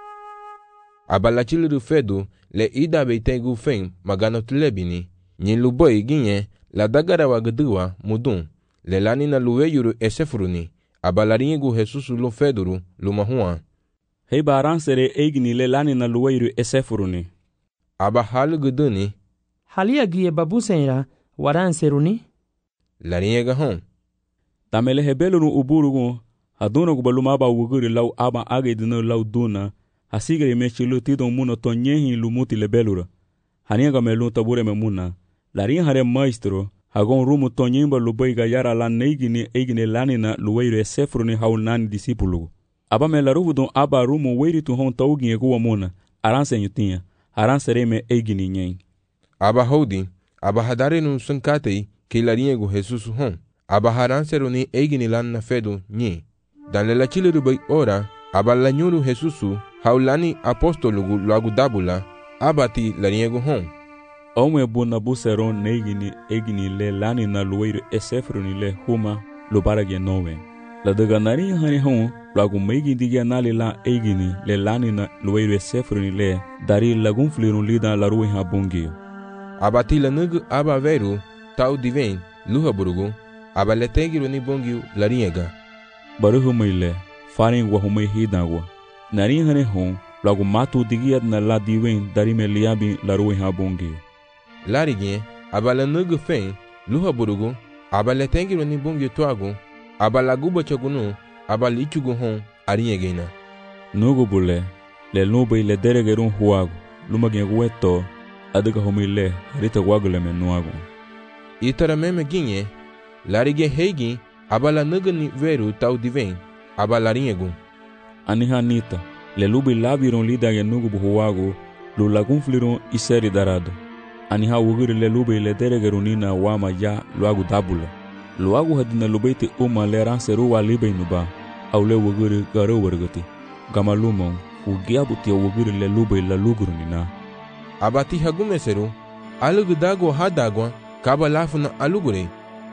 abala chiliru fedu le ida beitegu fen magano tlebini nyin luboy ginye la dagara wagduwa mudun le lani na luweyuru esefuruni abalaringu Jesusu lo feduru lumahua hei baransere eigni le lani na luweyuru esefuruni aba halu guduni halia gie babusenra waranseruni laringa hon tamele hebelunu uburugu haduna gubaluma aba wuguri lau aba agedino lau duna hasigre mechilu tidon muno tonyehi lumuti lebelura haniga melu tabure memuna larin hare maestro hagon rumu tonyimba lubaiga yara la neigini eigini lanina luweire sefruni haunani disipulu aba melaruvu don aba rumu weiri tu hon taugi ego muna aranse nyutinha aransere me eigini nyen aba hodi aba hadare nu sunkatei ke larin ego Jesusu hon aba haranseruni eigini lanna fedu nyi dan le lachile rubai ora aba lanyuru Jesusu haulani apostolugu lagudabula abati lariego hon omwe buna buseron neigini egini le lani na luweire esefruni le huma lubarage nowe la daga nari hani hon lagu meigi digia nali la egini le lani na luweire esefruni le dari lagun flirun lida la ruwe ha bungi abati la nugu aba veru tau diven luha burugu aba le tegiru ni bungi lariega baruhu meile farin wa humei hidagwa nari hane hon lagu matu digiat na la diwen dari me liabi la ruwe ha bungi larigien abala nugu fen luha burugu abala tengiru ni bungi tuagu abala guba chagunu abala ichugu hon ariegena nugu bule le nube le deregerun huagu lumagien gueto adiga homile rita wagule menuagu itara meme ginye larigien heigi abala nugu ni veru tau diven abala riegu anihanita le lubi labiron lidage nugu buhuagu lu lagun flirun iseri darado aniha wugiri le lubi le deregerunina wama ya luagu dabula luagu hadina lubeiti le ranseru wa libe nuba au le wugiri gare wargati gama lumon ugiabuti wugiri le lubi la lugurunina abati hagumeseru alugu dago hadagwa kaba lafuna alugure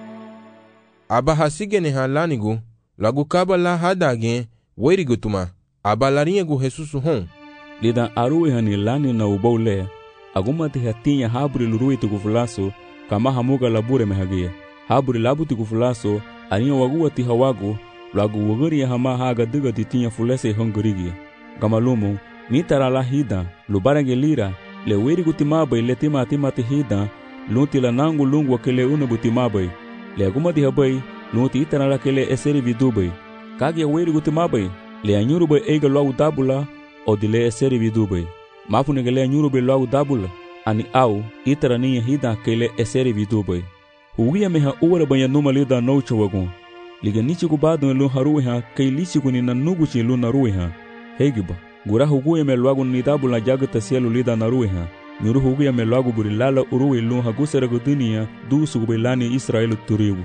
aba hasigene halanigu lagu kaba la hadage werigutuma aba lariegu Jesusu hon lidan aruwe hani lani na ubaule agumati hatinya haburi lurui tukufulaso kama hamuga labure mehagia haburi labuti kufulaso aniya waguwati hawagu lagu waguri hama haga diga titinya fulese hongurigia gamalumu nitara la hida lubarage lira le weri gutimabai le timati hida lunti la nangu lungu wakele unabutimabai le agumati habai lunti itara la kele eseri vidubai kagia weri gutimabai le anyurubai eiga luagu dabula odile eseri vidubai mafunegele anyurubai luagu dabula ani au itara niya hida kele eseri vidubai hugia meha uwara banya numa lida noucha wagun liga nichi kubadun lu haruha kei lichi kuni na nuguchi lu naruha hegiba gura huguya me luagu ni dabula jagata sielu lida naruha nyuru hugia me luagu burilala uruwe lu hagusera gudunia dusu kubelani Israelu turibu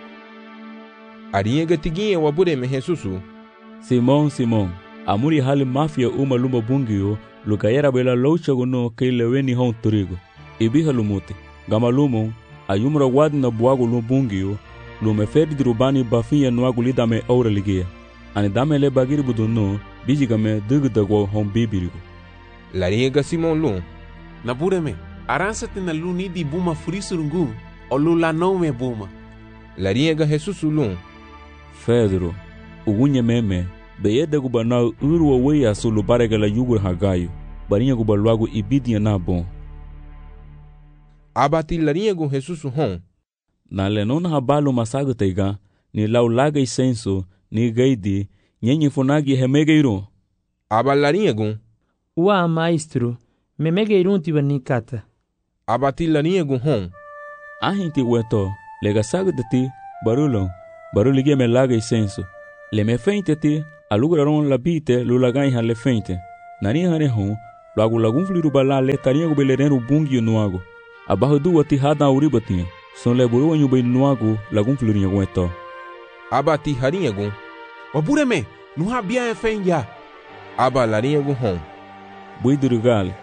ariega tiginye wabure me Jesusu Simon amuri hali mafia lumba bungio lukayera bela loucha guno kei leweni hon turigo ibiha lumuti gama lumo ayumra wad na buagu lumbungio lume ferdi rubani bafiya nuagu lidame aura ligia ani dame le bagiri buduno bijigame dugdagwo hon bibirigo lariega Simon lu nabureme aransate na luni di buma frisurungu o lula nome buma lariega Jesusu lu Pedro ugunye meme beyede gubana urwa weya sulu barega la yugur hagayo barinya gubalwagu ibidia na bon abati lariego Jesusu hon na lenona habalu masagu teiga ni laulaga isenso ni gaidi nyenye funagi hemegeiro aba lariego wa maestro memegeiro tibanikata Abati larinha gun hon. Ahinti weto, lega saga de ti, barulon, baruligia me laga e senso. Le me feinte ti, alugraron la bite, lulagai han le feinte. Nani hane hon, lagu lagun fliru bala le tarinha go belereno bungi nuago. Abaho duwa ti hada uribatinha. Son le buru anyu bay nuago lagun flirinha gun eto. Abati harinha gun. Wabureme, nu ha bia e fenja. Aba larinha gun hon. Bui durugale.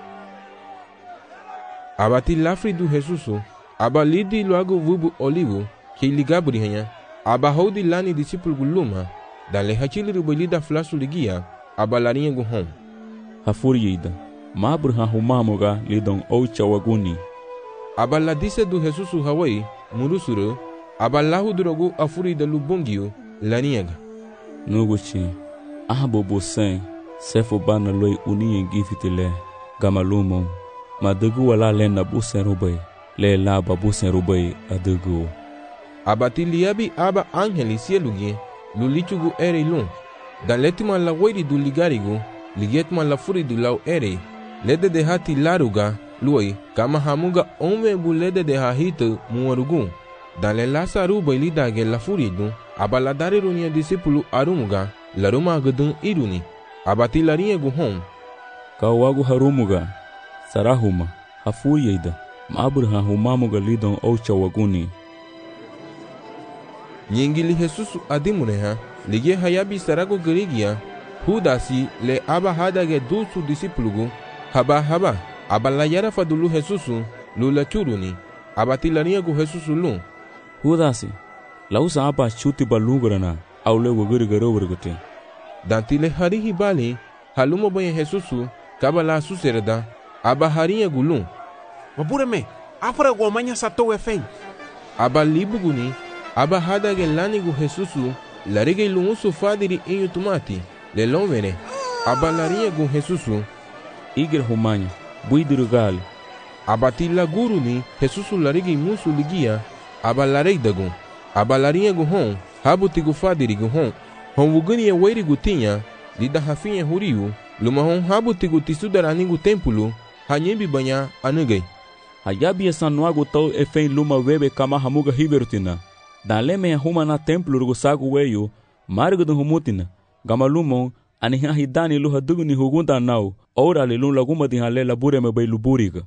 Abati lafri do Jesusu. Aba lidi logo vubu olivo, que ligabri hanha. Aba hodi lani discípulo guluma. Dale hachili rubalida flasu ligia. Aba larinha gun hon. Hafuriida. Mabur ha humamoga lidon oucha waguni. Aba la disse do Jesusu Hawaii, murusuru. Aba lahu drogo afurida lubongio, laniaga. Nuguchi. Bobo sen. Sefo bana loi unien gifitile. Gamalumon. Madugu wala lena busen rubai. Le laba busen rubai adugu. Abati liabi aba angeli sielugi. Lulichugu ere lun. Dan letima la wairi du ligarigu. Ligetma la furi du lau ere. Lede de hati laruga. Lui, kama hamuga ome bulede de hahita muarugu. Dan le lasa rubai lidage la furi du. Aba la dare runia disipulu arumuga. Laruma agudun iruni. Abati larinha guhon. Kawagu harumuga. Sarahuma. Hafuriida. Mabur ha humamuga lidon oucha waguni. Nyingili Jesusu adimuneha. Ligie hayabi sarago gerigia. Hudasi le aba hadage dusu disipulugu. Haba. Aba la yara fadulu Jesusu. Lula churuni. Abati larinha gu Jesusu lun. Hudasi. Lausa aba chuti balugrana. Aule waguri garovergate. Dantile harihi bali. Halumo banha Jesusu. Kabala suserda. Aba harinha gulun. Wabureme, afra guamanya sato efen. Aba libuguni. Aba hadage lanigu Jesusu. Larige lumusu fadiri inyu tumati. Le lomene. Aba larinha gu Jesusu. Igre humanya. Bui durugali. Abati la guruni. Jesusu larige musu ligia. Aba lareidagun. Aba larinha gu hon. Habutigu fadiri gu hon. Hon wuguni e weiri gutinha. Lida hafinha huriu. Luma hon habutigu tisudaranigu tempulu. Hanyembi banha anugai. Hayabi esanuago tau efen luma webe kama hamuga hiverutina. Daleme huma na templo rugusago weyo. Margo do humutina. Gamalumon aniha hidani luha duguni hugunda nau. Ora le lun laguma di halela bureme bay luburiga.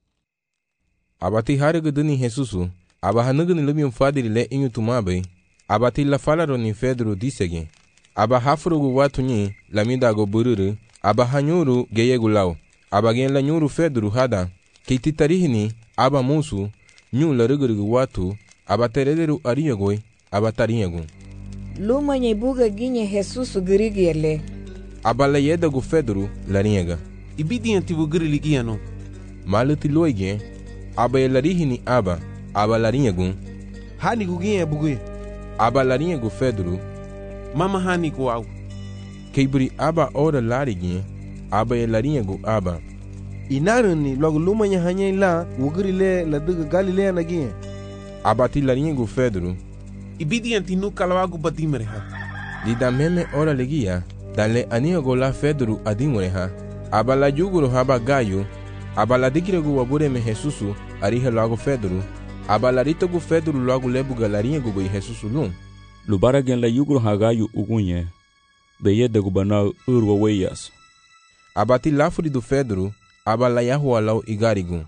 Abati hariga duni Jesusu. Aba hanuguni lumium fadiri le inyu tumabe. Abati la falaro ni Pedro disege. Aba hafrugu watu nyi lamidago bururu. Aba hanyuru geyegu lau. Aba gen la nyuru Pedro hada. Keititarihini aba musu. Nyu la rugurugu watu. Aba terederu ariagoi. Aba tariagu. Luma nyebuga ginye Jesusu girigierle. Aba la yedagu Pedro lariaga. Ibidi antibu giriligia no. Maluti loige. Aba yelarihini aba. Aba lariagu. Hani guginye bugui. Aba lariagu Pedro. Mama hani guau. Keibri aba ora larigi. Aba yelarihegu aba. Inaruni logo lumanya hanya la wuguri le la duga Galilea nagie. Abati laringu Pedro. Ibidi antinu kalawagu badimereha. Lida meme ora legia. Danle aniago la Pedro adimureha. Aba la juguro haba gayo. Aba la dikiregu wabureme Jesusu. Ariha logo Pedro. Aba la ritogu Pedro logo lebuga laringu goi Jesusu lum. Lubara gen la juguro hagayo ugunye. Beye de gubanau urwa weyas. Abati lafuri do Pedro. Aba la yahua lau igarigu.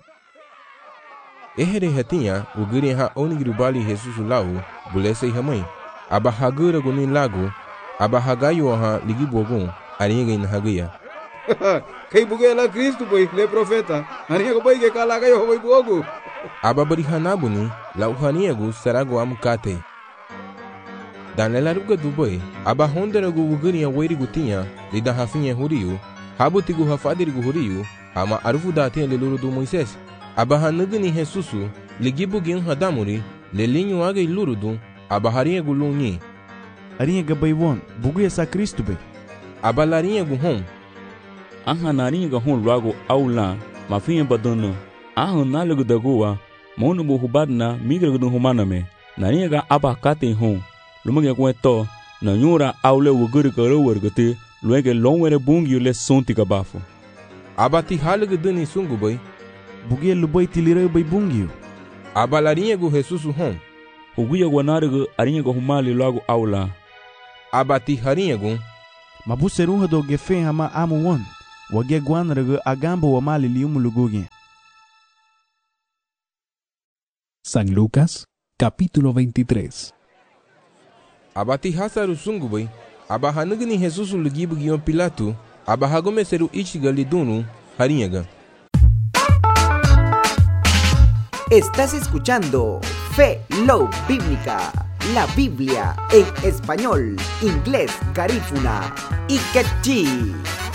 Ehere hatinha, o guri ha onigirubali Jesusu lau, bulese hamai. Aba hagura gunin lago, aba hagayo ha ligibogun, aringa in hagia. Kay bugela Cristo boy, le profeta. Aringa boy ke kalagayo boy bogu. Aba bari hanabuni, lau haniagu sarago amukate. Dan la ruga do boy, aba honderagu uguri a weiri gutinha, lida hafinha huriu, habutigu hafadirigu huriu, ama arufu datin leluru do Moisés. Aba hanugni Jesusu, ligibu gin hadamuri, lelinho aga ilurudu, aba harinha gulunyi. Arinha gabaywon, bugu essa Cristo be. Aba larinha guhon. Aha narinha gahon logo aula, mafinha badano. Aha nalagu dagoa, monu buhubadna migra gudun humaname. Narinha ga aba kate hon. Lumage kweto, na nyura aule wuguri karo wergate, luege longwere bungi le sonti kabafo. Aba ti halugu duni sungu boy. bugia lubai tilira bai bungio. Aba larinha Jesus hon. Uguia guanarga arinha humali logo aula. Aba ti harinha Mabuserunha do gefen hama amu won. Wagia guanarga agambo wamali liumu lugugia. San Lucas, capítulo 23. Abati hasaru sungubai, abahanugni Jesus lugibu gion Pilato, abahagome seru ichiga lidunu, harinyaga. Estás escuchando Fe Low Bíblica, la Biblia en español, inglés, garífuna y quechí.